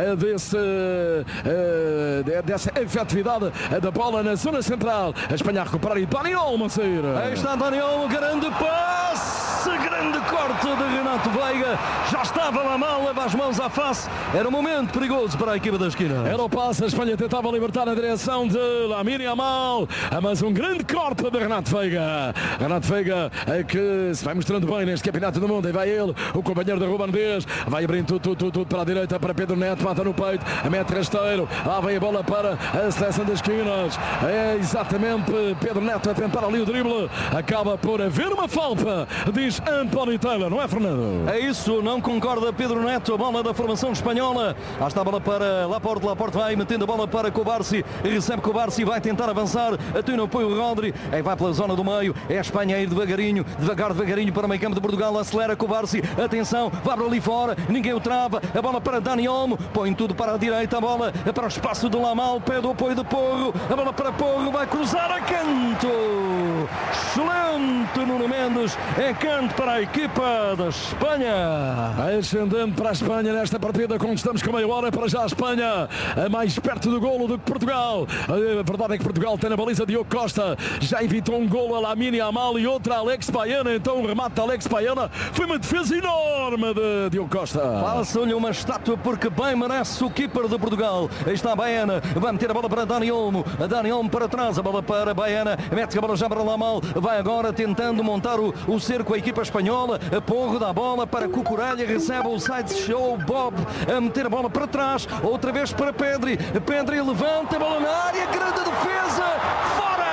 Speaker 1: dessa efetividade da bola na zona central, a Espanha a recuperar e Dani Olmo a sair.
Speaker 2: Aí está Dani Olmo, grande passe, grande corte de Renato Veiga, já estava lá mal, leva as mãos à face, era um momento perigoso para a equipa da esquina.
Speaker 1: Era o passe, a Espanha tentava libertar na direção de Lamine Yamal, mas um grande corte de Renato Veiga que se vai mostrando bem neste campeonato do mundo, e vai ele, o companheiro de Ruben Dias, vai abrindo tudo para a direita para Pedro Neto, mata no peito, mete rasteiro, lá vem a bola para a seleção das esquinas, é exatamente Pedro Neto a tentar ali o drible, acaba por haver uma falta, diz António Taylor, não é, Fernando?
Speaker 2: É isso, não concorda Pedro Neto, a bola da formação espanhola, lá está a bola para Laporte vai metendo a bola para Cobarsi, recebe Cobarsi, vai tentar avançar, tem no apoio o Rodri, vai pela zona do meio, é a Espanha a ir devagarinho para o meio campo de Portugal, acelera Cobarsi, atenção, vai para ali fora, ninguém o trava, a bola para Dani Olmo, põe tudo para a direita, a bola para o espaço de Lamal, pede o apoio de Porro, a bola para Porro, vai cruzar a canto, excelente Nuno Mendes, é canto para a equipa da Espanha.
Speaker 1: Ascendente para a Espanha nesta partida, quando estamos com meia hora, para já a Espanha mais perto do golo do que Portugal. A verdade é que Portugal tem na baliza Diogo Costa, já evitou um golo a Lamine Yamal e outra a Alex Baena, então o remate da Alex Baena foi uma defesa enorme de Diogo Costa.
Speaker 2: Passa-lhe uma estátua porque bem merece o keeper de Portugal. Aí está a Baena, vai meter a bola para Dani Olmo, para trás, a bola para Baena, mete a bola já para Lamal, vai agora tentando montar o cerco a equipa espanhola, a Porro dá a bola para Cucurella, recebe o side show, Bob a meter a bola para trás, outra vez para Pedri levanta a bola na área, grande defesa, fora!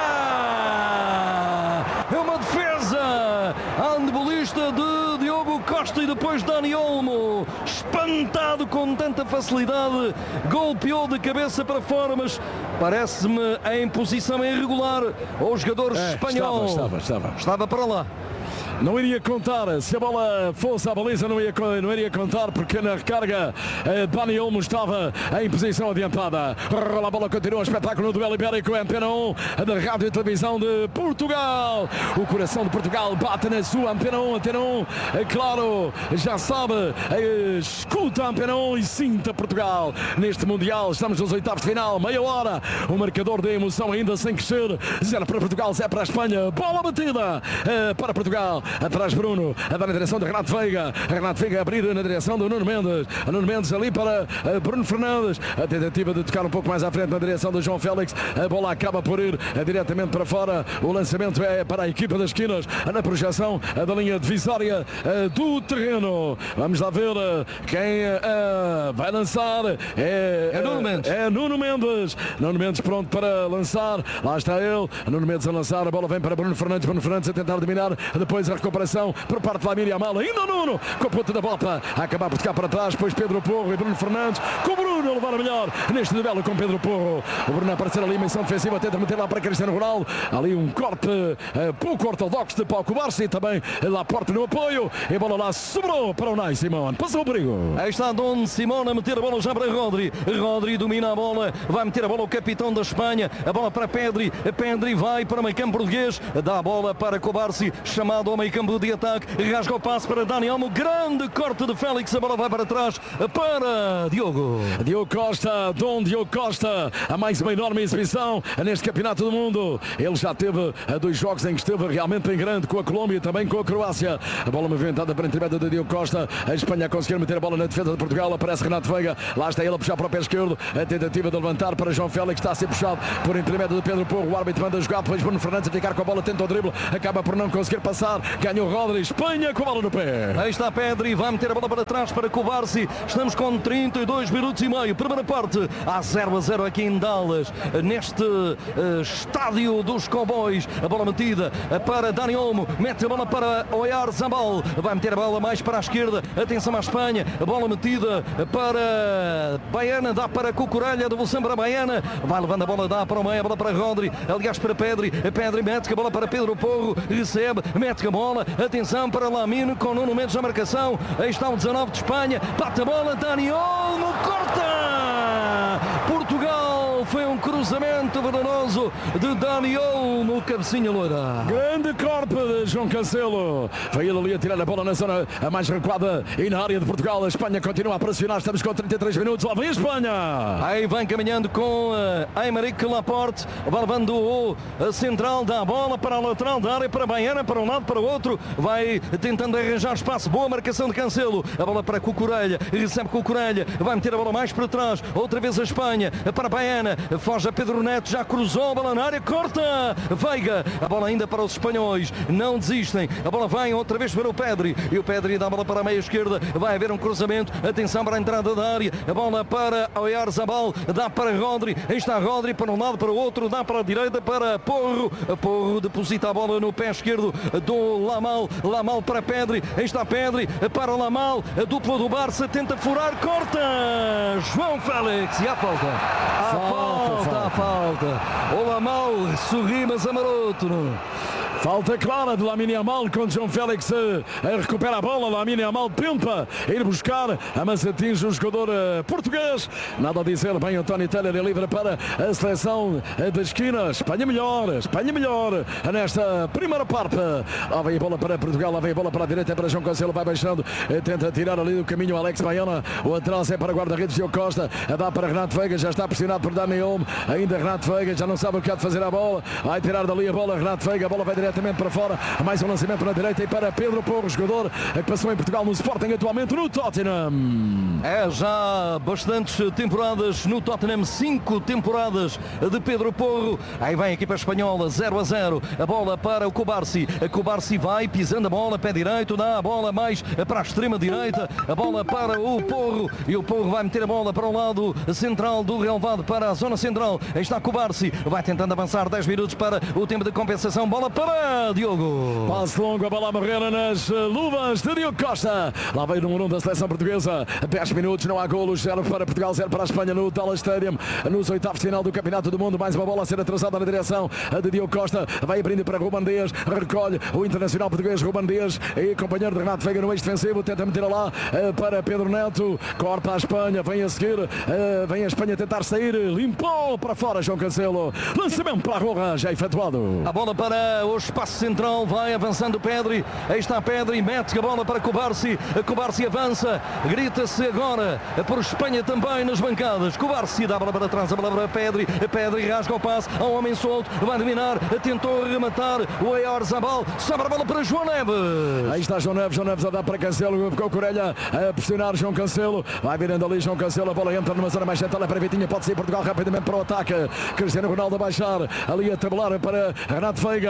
Speaker 2: É uma defesa handbolista de Diogo Costa e depois Dani Olmo, espantado com tanta facilidade, golpeou de cabeça para fora, mas parece-me em posição irregular o jogador espanhol. Estava para lá.
Speaker 1: Não iria contar, se a bola fosse à baliza não iria contar, porque na recarga Dani Olmo estava em posição adiantada. A bola continua, espetáculo no duelo ibérico, Antena 1 da Rádio e Televisão de Portugal. O coração de Portugal bate na sua Antena 1, claro, já sabe, escuta a Antena 1 e sinta Portugal neste Mundial. Estamos nos oitavos de final, meia hora, o marcador de emoção ainda sem crescer, 0 para Portugal, 0 para a Espanha, bola batida para Portugal. Atrás Bruno, a dar na direção de Renato Veiga a abrir na direção do Nuno Mendes ali para Bruno Fernandes, a tentativa de tocar um pouco mais à frente na direção do João Félix, a bola acaba por ir diretamente para fora, o lançamento é para a equipa das esquinas, na projeção da linha divisória do terreno. Vamos lá ver quem vai lançar, é Nuno Mendes pronto para lançar, lá está ele, Nuno Mendes a lançar, a bola vem para Bruno Fernandes a tentar dominar, depois a recuperação por parte de Lamine Yamal, ainda Nuno, com a ponta da bota, a acabar por ficar para trás, depois Pedro Porro e Bruno Fernandes, com o Bruno a levar a melhor neste duelo com Pedro Porro. O Bruno a aparecer ali em missão defensiva, tenta meter lá para Cristiano Ronaldo, ali um corte pouco ortodoxo de Pau Cubarsí e também lá porta no apoio, e a bola lá sobrou para o Unai Simón, passou o perigo.
Speaker 2: Aí está Don Simón a meter a bola já para Rodri. Rodri domina a bola, vai meter a bola o capitão da Espanha, a bola para Pedri, Pedri vai para o meio campo português, dá a bola para Cubarsí, chamado ao meio campo de ataque, rasga o passe para Dani Olmo, grande corte de Félix, a bola vai para trás para Diogo
Speaker 1: Costa, Dom Diogo Costa, a mais uma enorme exibição neste campeonato do mundo. Ele já teve 2 jogos em que esteve realmente em grande, com a Colômbia e também com a Croácia. A bola movimentada para a intermédio de Diogo Costa, a Espanha a conseguir meter a bola na defesa de Portugal, aparece Renato Veiga, lá está ele a puxar para o pé esquerdo, a tentativa de levantar para João Félix, está a ser puxado por intermédio de Pedro Porro, o árbitro manda jogar, depois Bruno Fernandes a ficar com a bola, tenta o drible, acaba por não conseguir passar, ganhou Rodri, Espanha com a bola no pé.
Speaker 2: Aí está Pedri, vai meter a bola para trás para Cubarsí, estamos com 32 minutos e meio, primeira parte, há 0-0 aqui em Dallas, neste estádio dos Cowboys, a bola metida para Dani Olmo, mete a bola para Oyarzabal, vai meter a bola mais para a esquerda, atenção à Espanha, a bola metida para Baiana, dá para Cucurella, devolução para Baiana, vai levando a bola, dá para o meio, a bola para Rodri, aliás para Pedri, Pedri mete a bola para Pedro Porro, recebe, mete a bola, atenção para Lamine, com Nuno Mendes na marcação, aí está o 19 de Espanha, bate a bola, Dani Olmo, corta! Portugal, foi um cruzamento venenoso de Dani Olmo, cabecinha loira.
Speaker 1: Grande corte de João Cancelo, foi ele ali a tirar a bola na zona a mais recuada e na área de Portugal. A Espanha continua a pressionar, estamos com 33 minutos, lá vem a Espanha.
Speaker 2: Aí vem caminhando com Aymeric Laporte, vai levando o central da bola para a lateral da área, para a Baiana, para um lado, para o outro, vai tentando arranjar espaço, boa marcação de Cancelo, a bola para Cucurella, recebe Cucurella, vai meter a bola mais para trás, outra vez a Espanha, para a Baiana, foge a Pedro Neto, já cruzou a bola na área, corta, Veiga, a bola ainda para os espanhóis, não desistem, a bola vai outra vez para o Pedri, e o Pedri dá a bola para a meia esquerda, vai haver um cruzamento, atenção para a entrada da área, a bola para Oyarzabal, dá para Rodri, aí está Rodri, para um lado, para o outro, dá para a direita, para Porro, Porro deposita a bola no pé esquerdo do Lamal, Lamal para Pedri, aí está Pedri, para Lamal, a dupla do Barça, tenta furar, corta, João Félix, e há falta, há falta, o Lamal sorri, mas amaroto,
Speaker 1: falta clara de Lamine Yamal, quando João Félix recupera a bola, Lamine Yamal tenta ir buscar, mas atinge o jogador português, nada a dizer, bem António Taylor é livre para a seleção da esquina, Espanha melhor nesta primeira parte, lá vem a bola para Portugal, lá vem a bola para a direita, para João Cancelo, vai baixando, tenta tirar ali do caminho Alex Baiana, o atrás é para guarda-redes Diogo Costa, dá para Renato Veiga, já está pressionado por Dani Olmo, ainda Renato Veiga, já não sabe o que há de fazer a bola, vai tirar dali a bola, Renato Veiga, a bola vai diretamente para fora, mais um lançamento na direita e para Pedro Porro, jogador que passou em Portugal no Sporting, atualmente no Tottenham.
Speaker 2: É já bastantes temporadas no Tottenham, 5 temporadas de Pedro Porro. Aí vem a equipa espanhola, 0-0, a bola para o Cubarsí, a Cubarsí vai pisando a bola, pé direito, dá a bola mais para a extrema direita, a bola para o Porro, e o Porro vai meter a bola para o lado central do relvado, para a zona central, aí está Cubarsí, vai tentando avançar, 10 minutos para o tempo de compensação, bola para Diogo.
Speaker 1: Passe longo, a bola a morrer nas luvas de Diogo Costa, lá veio o número 1 da seleção portuguesa, 10 minutos, não há golos, 0 para Portugal, 0 para a Espanha no Dallas Stadium, nos oitavos de final do Campeonato do Mundo, mais uma bola a ser atrasada na direção de Diogo Costa, vai abrindo para Ruben Dias, recolhe o internacional português Ruben Dias, e companheiro de Renato Veiga no eixo defensivo, tenta meter lá para Pedro Neto, corta a Espanha, vem a seguir, vem a Espanha tentar sair, limpou para fora João Cancelo, lançamento para a Roja, já efetuado.
Speaker 2: A bola para o espaço central, vai avançando Pedri, aí está Pedri, mete a bola para Cubarsí, Cubarsí avança, grita-se agora por Espanha também nas bancadas, Cubarsí dá a bola para trás, a bola para Pedri, Pedri rasga o passe, há um homem solto, vai dominar, tentou rematar o Oyarzabal, sobra a bola para João Neves.
Speaker 1: Aí está João Neves a dar para Cancelo, com o Corelha a pressionar João Cancelo, vai virando ali João Cancelo, a bola entra numa zona mais central, é para Vitinha, pode sair Portugal rapidamente para o ataque, Cristiano Ronaldo a baixar, ali a tabelar para Renato Veiga,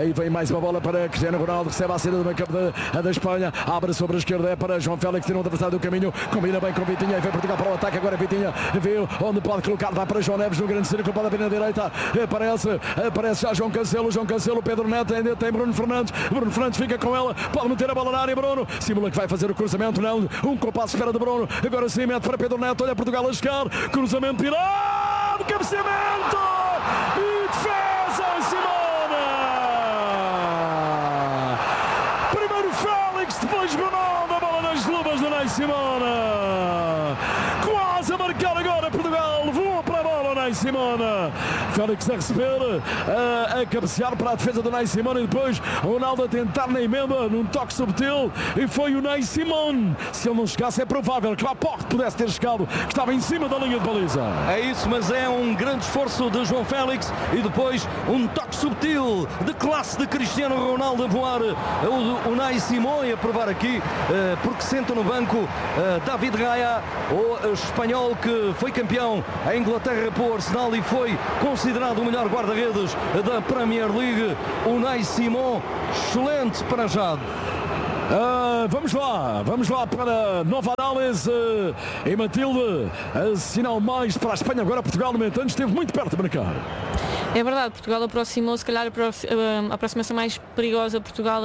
Speaker 1: Aí vem mais uma bola para Cristiano Ronaldo, recebe a saída do meio campo da Espanha, abre sobre a esquerda, é para João Félix, tira um adversário do caminho, combina bem com Vitinha e vem Portugal para o ataque. Agora Vitinha viu onde pode colocar, vai para João Neves no grande círculo, pode abrir na direita, aparece já João Cancelo, Pedro Neto, ainda tem Bruno Fernandes fica com ela, pode meter a bola na área, Bruno simula que vai fazer o cruzamento, não, um compasso espera de Bruno, agora sim mete para Pedro Neto, olha Portugal a chegar, cruzamento tirado, cabeceamento e defesa, Simona! Primeiro Félix, depois Ronaldo, a bola nas luvas do Ney Simona, quase a marcar agora Portugal, voa para a bola Ney Simona, Félix a receber, a cabecear para a defesa do Ney Simona e depois Ronaldo a tentar na emenda, num toque subtil, e foi o Ney Simona. Se ele não chegasse, é provável que o Laporte pudesse ter chegado, que estava em cima da linha de baliza.
Speaker 2: É isso, mas é um grande esforço de João Félix e depois um toque subtil de classe de Cristiano Ronaldo a voar o Ney Simona e a provar aqui, porque senta no banco David Raya, o espanhol que foi campeão em Inglaterra por Arsenal e foi considerado o melhor guarda-redes da Premier League, o Ney Simona, excelente para já.
Speaker 1: Vamos lá para nova análise e Matilde, sinal mais para a Espanha, agora Portugal no entanto esteve muito perto de marcar.
Speaker 3: É verdade, Portugal aproximou, se calhar a aproximação mais perigosa Portugal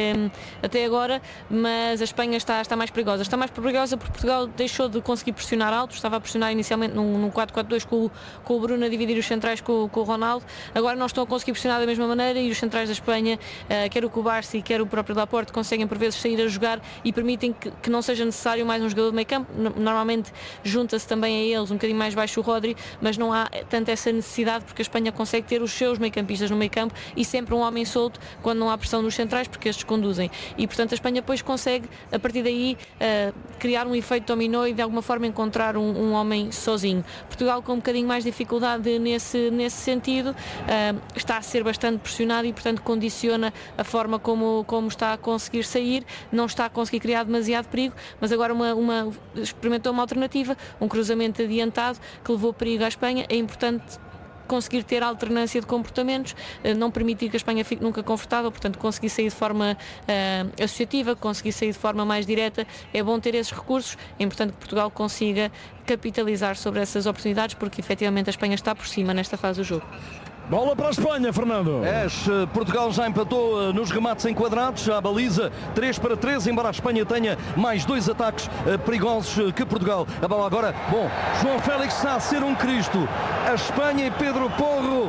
Speaker 3: até agora, mas a Espanha está mais perigosa. Está mais perigosa porque Portugal deixou de conseguir pressionar alto, estava a pressionar inicialmente num 4-4-2 com o Bruno a dividir os centrais com o Ronaldo, agora não estão a conseguir pressionar da mesma maneira e os centrais da Espanha, quer o Cubarsí, quer o próprio Laporte, conseguem por vezes sair a jogar e permitem que não seja necessário mais um jogador de meio campo. Normalmente junta-se também a eles um bocadinho mais baixo o Rodri, mas não há tanta essa necessidade porque a Espanha consegue ter os seus meio-campistas no meio-campo e sempre um homem solto quando não há pressão nos centrais, porque estes conduzem. E portanto a Espanha depois consegue, a partir daí, criar um efeito dominó e de alguma forma encontrar um homem sozinho. Portugal com um bocadinho mais dificuldade nesse sentido, está a ser bastante pressionado e portanto condiciona a forma como está a conseguir sair, não está a conseguir criar demasiado perigo, mas agora experimentou uma alternativa, um cruzamento adiantado que levou perigo à Espanha. É importante conseguir ter alternância de comportamentos, não permitir que a Espanha fique nunca confortável, portanto conseguir sair de forma associativa, conseguir sair de forma mais direta. É bom ter esses recursos, é importante que Portugal consiga capitalizar sobre essas oportunidades, porque efetivamente a Espanha está por cima nesta fase do jogo.
Speaker 1: Bola para a Espanha, Fernando.
Speaker 2: Portugal já empatou nos remates enquadrados, já a baliza 3-3, embora a Espanha tenha mais 2 ataques perigosos que Portugal. A bola agora, João Félix está a ser um Cristo. A Espanha e Pedro Porro,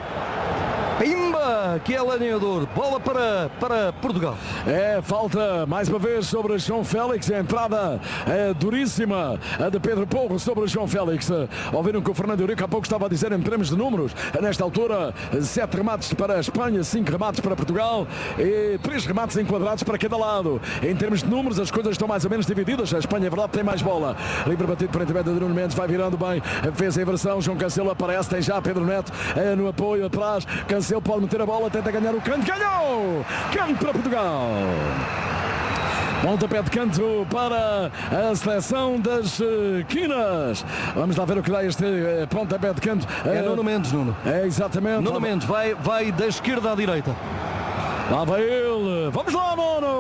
Speaker 2: pimba, que é laneador. Bola para Portugal.
Speaker 1: Falta mais uma vez sobre João Félix, a entrada duríssima de Pedro Porro sobre João Félix. Ouviram que o Fernando Eurico há pouco estava a dizer em termos de números, nesta altura 7 remates para a Espanha, 5 remates para Portugal e 3 remates enquadrados para cada lado. Em termos de números as coisas estão mais ou menos divididas, a Espanha, é verdade, tem mais bola. Livre batido para a intermédio de Nuno Mendes, vai virando bem, fez a inversão, João Cancelo aparece, tem já Pedro Neto no apoio atrás, Cancelo pode meter a bola, tenta ganhar o canto, ganhou! Canto para Portugal! Pontapé de canto para a seleção das Quinas. Vamos lá ver o que dá este pontapé de canto.
Speaker 2: Nuno Mendes, Nuno.
Speaker 1: Exatamente.
Speaker 2: Nuno Mendes vai da esquerda à direita.
Speaker 1: Lá vai ele, vamos lá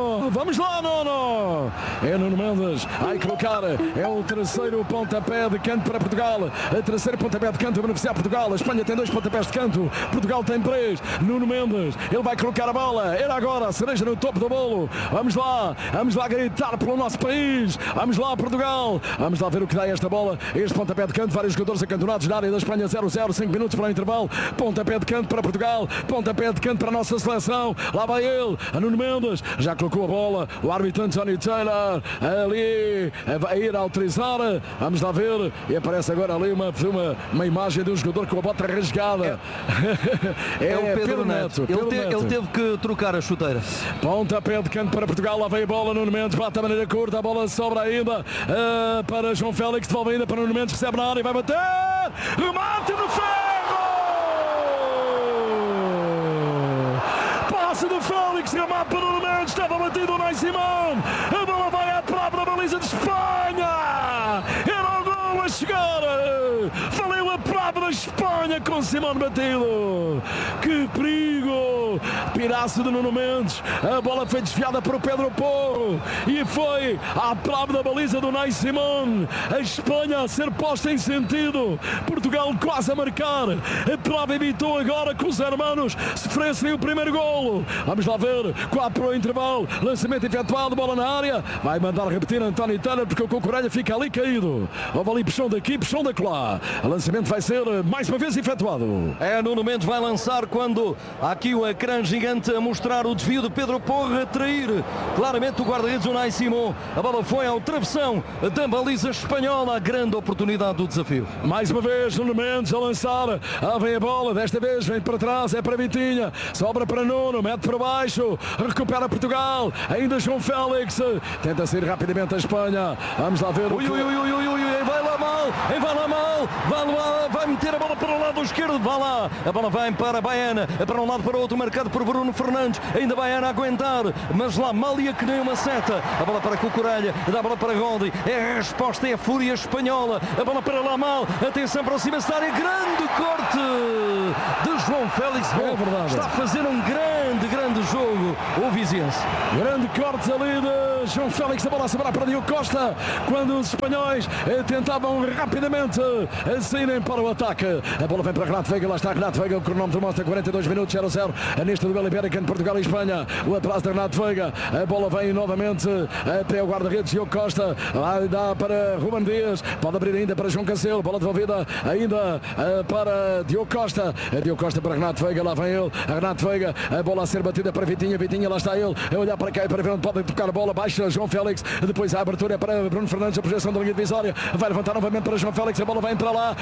Speaker 1: Nuno, é Nuno Mendes, vai colocar, é o terceiro pontapé de canto para Portugal, o terceiro pontapé de canto a beneficiar Portugal. A Espanha tem 2 pontapés de canto, Portugal tem 3, Nuno Mendes, ele vai colocar a bola, era agora a cereja no topo do bolo. Vamos lá gritar pelo nosso país, vamos lá Portugal, vamos lá ver o que dá esta bola, este pontapé de canto, vários jogadores acantonados na área da Espanha, 0-0, 5 minutos para o intervalo, pontapé de canto para Portugal, pontapé de canto para a nossa seleção. Lá vai ele, a Nuno Mendes, já colocou a bola, o árbitro António Taylor ali vai ir autorizar, vamos lá ver, e aparece agora ali uma imagem de um jogador com a bota rasgada.
Speaker 2: É o Pedro Neto. Ele teve que trocar a chuteira.
Speaker 1: Pontapé de canto para Portugal, lá vem a bola, Nuno Mendes bate a maneira curta, a bola sobra ainda para João Félix, devolve ainda para Nuno Mendes, recebe na área e vai bater, remate no ferro! Passe do Félix, remate para Nuno Mendes, estava batido o Ney Simona, a bola vai à própria baliza de Espanha, era o gol a chegar, valeu a prova da Espanha com Simone batido, que perigo, Porro, piraço de Nuno Mendes, a bola foi desviada por Pedro Porro e foi à trave da baliza do Unai Simón. A Espanha a ser posta em sentido, Portugal quase a marcar, a trave evitou agora que os hermanos sofressem o primeiro golo. Vamos lá ver, 4 para o intervalo, lançamento efetuado, bola na área, vai mandar repetir António Taylor porque o Cucurella fica ali caído. Houve ali puxão daqui, puxão da lá. O lançamento vai ser mais uma vez efetuado.
Speaker 2: Nuno Mendes vai lançar quando há aqui o ecrã gigante a mostrar o desvio de Pedro Porro, a trair claramente o guarda-redes Unai Simón. A bola foi ao travessão da baliza espanhola, a grande oportunidade do desafio.
Speaker 1: Mais uma vez Nuno Mendes a lançar, vem a bola, desta vez vem para trás, é para Vitinha, sobra para Nuno, mete para baixo, recupera Portugal, ainda João Félix, tenta sair rapidamente a Espanha, vamos lá ver
Speaker 2: vai lá mal, vai meter a bola para o lado esquerdo, vai lá, a bola vai para Baena, para um lado para o outro, marcado por Bruno Fernandes, ainda Baena a aguentar, mas lá Malia que nem uma seta, a bola para Cucurella, dá a bola para Rodri, é a resposta, é a fúria espanhola, a bola para Lamal, atenção para o cima da área, grande corte de João Félix, está a fazer um grande jogo o Viziense.
Speaker 1: Grande corte ali de João Félix, a bola a sobrar para Diogo Costa, quando os espanhóis tentavam rapidamente saírem para o ataque. A bola vem para Renato Veiga, lá está Renato Veiga, o cronómetro mostra 42 minutos, 0-0 neste duelo ibérico entre Portugal e Espanha. O atraso de Renato Veiga, a bola vem novamente até o guarda-redes Diogo Costa, vai dar para Ruben Dias, pode abrir ainda para João Cancelo, bola devolvida ainda para Diogo Costa, Diogo Costa para Renato Veiga, lá vem ele, Renato Veiga, a bola a ser batida para Vitinha, lá está ele, a olhar para cá e para ver onde pode tocar a bola, baixa João Félix, depois a abertura é para Bruno Fernandes, a projeção da linha divisória, vai levantar novamente para João Félix, a bola vai entrar lá,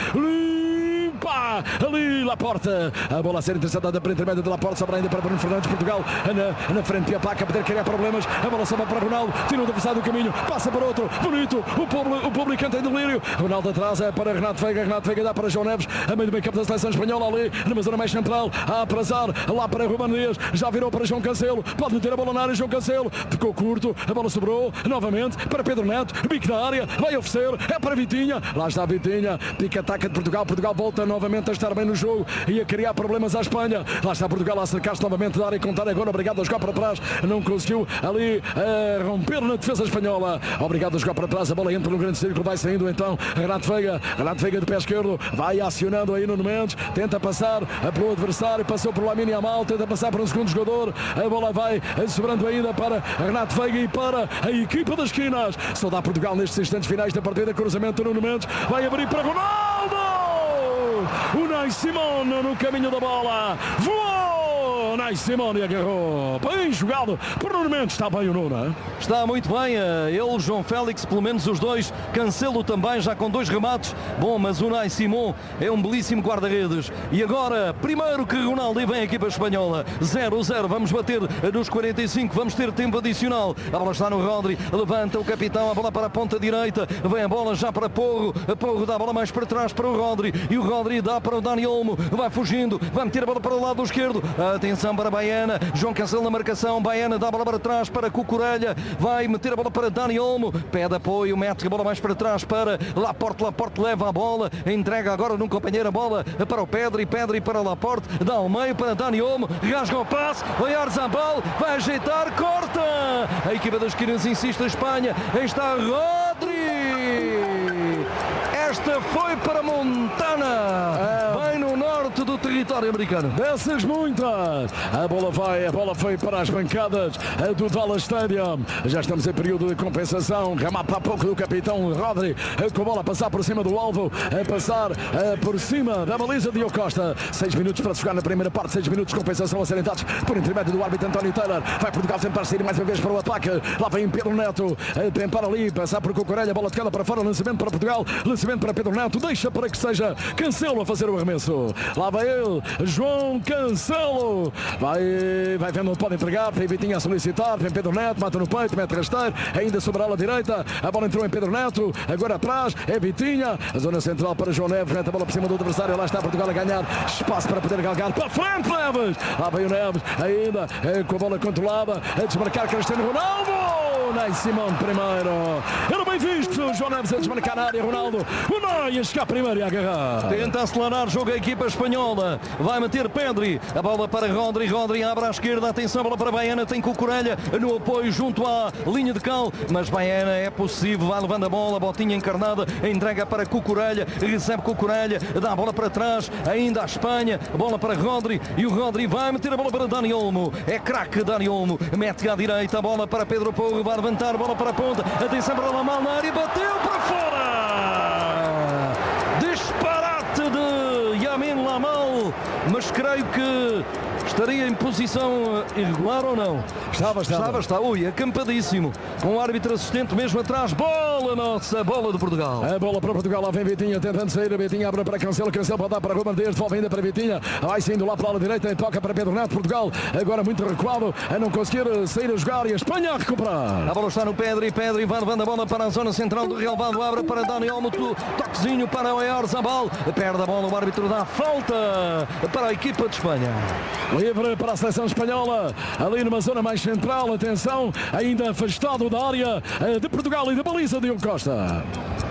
Speaker 1: limpa ali Laporte, a bola a ser interceptada para intermédio de Laporte, sobra ainda para Bruno Fernandes, Portugal na frente e ataca, poder criar problemas, a bola sobra para Ronaldo, tira o adversário do caminho, passa para outro, bonito, o público canta em delírio, Ronaldo atrás é para Renato Veiga dá para João Neves, a meio do meio campo da seleção espanhola ali, numa zona mais central, a aprazar, lá para Ruben Dias, já virou para João Cancelo, pode meter a bola na área, João Cancelo, ficou curto, a bola sobrou, novamente, para Pedro Neto, bico na área, vai oferecer, é para Vitinha, lá está Vitinha, pica-ataca de Portugal volta novamente a estar bem no jogo e a criar problemas à Espanha, lá está Portugal a acercar-se novamente da área e contar agora, obrigado a jogar para trás, não conseguiu ali romper na defesa espanhola, obrigado a jogar para trás, a bola entra no grande círculo, vai saindo então Renato Veiga de pé esquerdo, vai acionando aí Nuno Mendes, tenta passar pelo adversário, passou por Lamine Yamal, tenta passar para um segundo jogador, a bola vai sobrando ainda para Renato Veiga e para a equipa das esquinas, só dá Portugal nestes instantes finais da partida, cruzamento Nuno Mendes, vai abrir para Ronaldo, Unai Simón no caminho da bola, voou Unai Simón e agarrou, bem jogado por Nuno Mendes, está bem o Nuno,
Speaker 2: está muito bem, ele, João Félix, pelo menos os dois, Cancelo também, já com 2 remates, bom, mas Unai Simón é um belíssimo guarda-redes, e agora, primeiro que Ronaldo e vem a equipa espanhola, 0-0, vamos bater nos 45, vamos ter tempo adicional, a bola está no Rodri, levanta o capitão, a bola para a ponta direita, vem a bola já para Porro dá a bola mais para trás para o Rodri, e o Rodri dá para o Dani Olmo, vai fugindo, vai meter a bola para o lado esquerdo, atenção para Baena, João Cancelo na marcação, Baena dá a bola para trás para Cucurella, vai meter a bola para Dani Olmo, pede apoio, mete a bola mais para trás para Laporte leva a bola, entrega agora num companheiro a bola para o Pedri para Laporte, dá ao meio para Dani Olmo, rasga o passe, vai Arzabal, vai ajeitar, corta, a equipa das esquinas insiste, a Espanha, aí está Rodri, esta foi para Montana, bem no norte do território americano.
Speaker 1: Dessas muitas, a bola foi para as bancadas do Dallas Stadium, já estamos em período de compensação, remata há pouco do capitão Rodri, com a bola a passar por cima do alvo, a passar por cima da baliza de Diogo Costa, 6 minutos para se jogar na primeira parte, 6 minutos de compensação a serem dados por intermédio do árbitro António Taylor, vai Portugal tentar sair mais uma vez para o ataque, lá vem Pedro Neto, tentar ali, passar por Cucurella, bola tocada para fora, lançamento para Portugal, lançamento para Pedro Neto, deixa para que seja Cancelo a fazer o arremesso, lá vai ele, João Cancelo, vai vendo onde pode entregar, tem Vitinha a solicitar, vem Pedro Neto, mata no peito, mete rasteiro, ainda sobre a ala direita, a bola entrou em Pedro Neto, agora atrás, é Vitinha, a zona central para João Neves, mete a bola por cima do adversário, lá está Portugal a ganhar espaço para poder galgar, para frente Neves, lá vem o Neves, ainda com a bola controlada, a desmarcar Cristiano Ronaldo, Unai Simón primeiro, bem visto. João Neves a desmarcar na área. Ronaldo. O Ney a chegar primeiro e a agarrar.
Speaker 2: Tenta acelerar o jogo a equipa espanhola. Vai meter Pedri. A bola para Rodri. Rodri abre à esquerda. Atenção, bola para Baena. Tem Cucurella no apoio junto à linha de cal. Mas Baena é possível. Vai levando a bola. Botinha encarnada. Entrega para Cucurella. Recebe Cucurella. Dá a bola para trás. Ainda a Espanha. Bola para Rodri. E o Rodri vai meter a bola para Dani Olmo. É craque Dani Olmo. Mete à direita. A bola para Pedro Porro. Vai levantar. Bola para a ponta. Atenção para Lamal na área. Bateu para fora. Disparate de Yamin Lamal. Mas creio que estaria em posição irregular ou não? Está. Ui, acampadíssimo. Com o árbitro assistente mesmo atrás. Bola nossa, bola de Portugal.
Speaker 1: A bola para Portugal, lá vem Vitinha tentando sair. A Vitinha abre para Cancelo. Cancelo pode dar para Ruben Dias. Devolve ainda para Vitinha. Vai saindo lá para a direita. Toca para Pedro Neto. Portugal agora muito recuado. A não conseguir sair a jogar. E a Espanha a recuperar.
Speaker 2: A bola está no Pedri. Pedri vai levando a bola para a zona central do relvado. Abre para Dani Olmo. Toquezinho para o Oyarzabal. Perde a bola. O árbitro dá falta para a equipa de Espanha.
Speaker 1: Livre para a seleção espanhola, ali numa zona mais central, atenção, ainda afastado da área de Portugal e da baliza de Diogo Costa.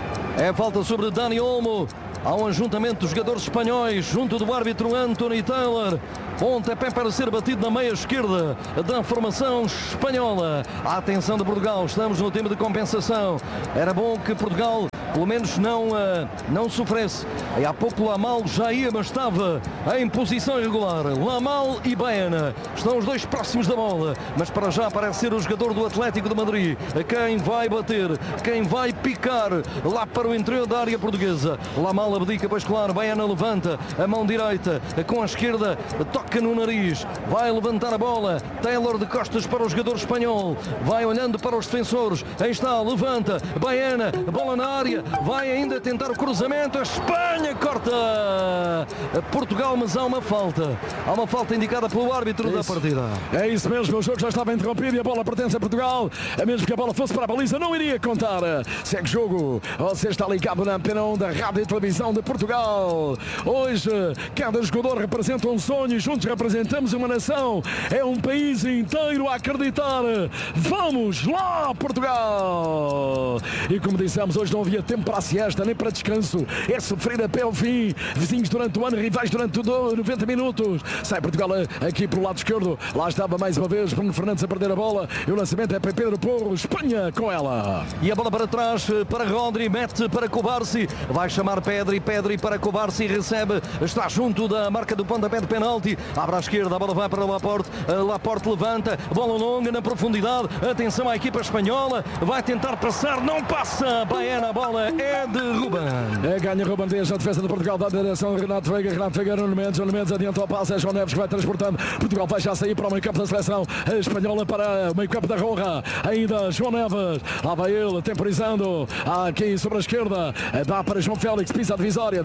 Speaker 2: É falta sobre Dani Olmo. Há um ajuntamento dos jogadores espanhóis junto do árbitro Anthony Taylor. Pontapé para ser batido na meia esquerda da formação espanhola. A atenção de Portugal, estamos no tempo de compensação. Era bom que Portugal pelo menos não sofresse. E há pouco Lamal já ia, mas estava em posição irregular. Lamal e Baena estão os dois próximos da bola, mas para já parece ser o jogador do Atlético de Madrid quem vai bater, quem vai picar lá para o interior da área portuguesa. Lamal abdica, pois claro, Baena levanta a mão direita com a esquerda, toca no nariz, vai levantar a bola. Taylor de costas para o jogador espanhol, vai olhando para os defensores, aí está, levanta, Baena, bola na área, vai ainda tentar o cruzamento. A Espanha corta Portugal, mas há uma falta indicada pelo árbitro da partida.
Speaker 1: É isso mesmo, o jogo já estava interrompido e a bola pertence a Portugal. Mesmo que a bola fosse para a baliza, não iria contar. Segue jogo, você está ligado na Antena 1 da Rádio e Televisão de Portugal. Hoje cada jogador representa um sonho e juntos representamos uma nação. É um país inteiro a acreditar. Vamos lá, Portugal! E como dissemos, hoje não havia tempo para a siesta nem para descanso. É sofrer até ao fim. Vizinhos durante o ano, rivais durante 90 minutos. Sai Portugal aqui pelo lado esquerdo. Lá estava mais uma vez Bruno Fernandes a perder a bola. E o lançamento é para Pedro Porro. Espanha com ela.
Speaker 2: E a bola para trás para Rodri. Mete para Cubarsí. Vai chamar Pedri para Cubarsí. Recebe. Está junto da marca do pontapé de penalti. Abre à esquerda. A bola vai para Laporte. Laporte levanta. Bola longa na profundidade. Atenção à equipa espanhola. Vai tentar passar. Não passa. Baena. A bola é de Ruben.
Speaker 1: Ganha Ruben Dias na defesa de Portugal. Dá a direção Renato Veiga. Nuno Mendes adianta o passe. É João Neves que vai transportando. Portugal vai já sair para o meio campo da seleção espanhola, para o meio campo da Roja. Ainda João Neves. Lá vai ele, temporizando. Aqui sobre a esquerda. Dá para João Félix. Pisa a divisória.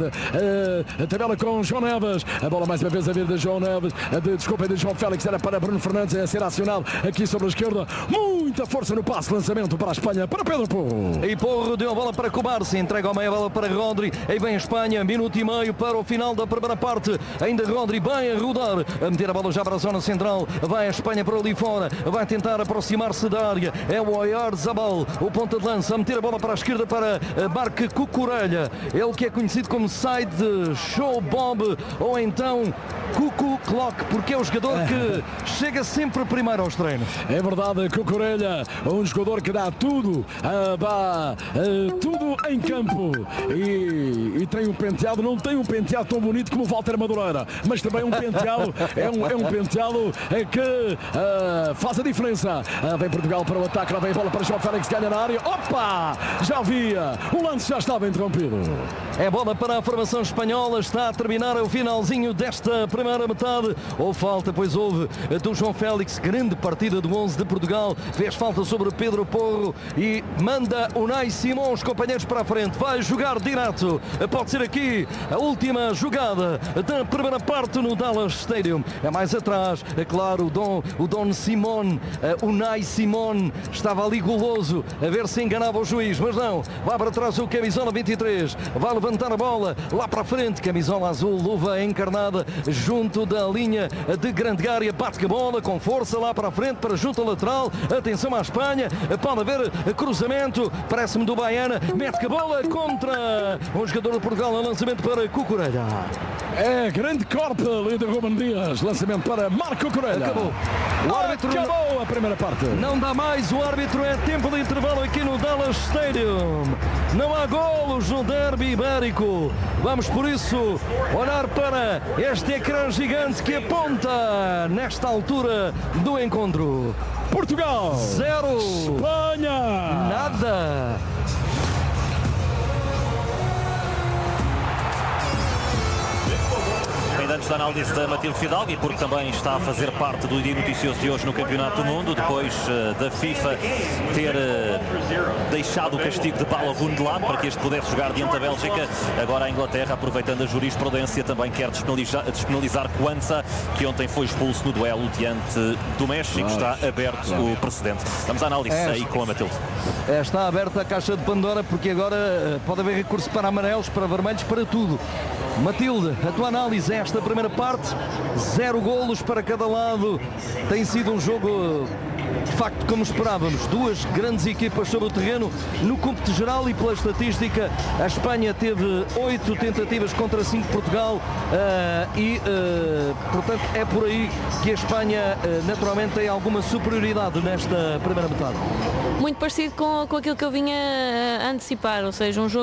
Speaker 1: A tabela com João Neves. A bola mais uma vez a vir de João Neves. De João Félix. Era para Bruno Fernandes a ser acionado aqui sobre a esquerda. Muita força no passe. Lançamento para a Espanha. Para Pedro Porro.
Speaker 2: E Porro deu a bola para Cubarsí. Entrega a meia bola para Rodri. Aí vem a Espanha. Minuto e meio para o final da primeira parte. Ainda Rodri bem a rodar. A meter a bola já para a zona central. Vai a Espanha para ali fora. Vai tentar aproximar-se da área. É o Oyarzabal, o ponta de lança. A meter a bola para a esquerda para Marc Cucurella. Ele que é conhecido como Side Show Bob ou então Cucu Clock, porque é o jogador que chega sempre primeiro aos treinos.
Speaker 1: É verdade, Cucurella, um jogador que dá tudo, tudo em campo e tem um penteado, não tem um penteado tão bonito como o Walter Madureira, mas também um penteado, é um penteado que faz a diferença. Vem Portugal para o ataque, lá vem a bola para João Félix, ganha na área, opa, já havia, o lance já estava interrompido.
Speaker 2: É bola para a formação espanhola, está a terminar o finalzinho desta primeira metade. Houve falta, pois houve, do João Félix, grande partida do 11 de Portugal, fez falta sobre Pedro Porro e manda Unai Simão, os companheiros para a frente, vai jogar direto, pode ser aqui a última jogada da primeira parte no Dallas Stadium. É mais atrás, é claro, o Don Simon, Unai Simon, estava ali goloso a ver se enganava o juiz, mas não, vai para trás o camisola 23, vai levantar a bola lá para a frente, camisola azul, luva encarnada junto da linha de grande área, bate a bola com força lá para a frente, para junto ao lateral, atenção à Espanha, pode haver cruzamento, parece-me do Baiana, mete a bola contra um jogador de Portugal, lançamento para Cucurella.
Speaker 1: É grande corte ali de Ruben Dias, lançamento para Marco Cucurella.
Speaker 2: Acabou. O árbitro
Speaker 1: acabou a primeira parte.
Speaker 2: Não dá mais, o árbitro, é tempo de intervalo aqui no Dallas Stadium. Não há golos no derby ibérico. Vamos por isso olhar para este ecrã gigante que aponta nesta altura do encontro.
Speaker 1: Portugal
Speaker 2: 0,
Speaker 1: Espanha
Speaker 2: nada.
Speaker 4: Ainda antes da análise da Matilde Fidalgo, e porque também está a fazer parte do dia noticioso de hoje no Campeonato do Mundo, depois da FIFA ter deixado o castigo de Balogun de lado para que este pudesse jogar diante da Bélgica, agora a Inglaterra, aproveitando a jurisprudência, também quer despenalizar Quansah, que ontem foi expulso no duelo diante do México. Está aberto o precedente. Vamos à análise aí com a Matilde.
Speaker 2: Está aberta a caixa de Pandora, porque agora pode haver recurso para amarelos, para vermelhos, para tudo. Matilde, a tua análise é esta primeira parte, 0 golos para cada lado, tem sido um jogo de facto como esperávamos, duas grandes equipas sobre o terreno. No cômputo geral e pela estatística, a Espanha teve 8 tentativas contra 5 de Portugal portanto é por aí que a Espanha naturalmente tem alguma superioridade nesta primeira metade.
Speaker 3: Muito parecido com aquilo que eu vinha a antecipar, ou seja, um jogo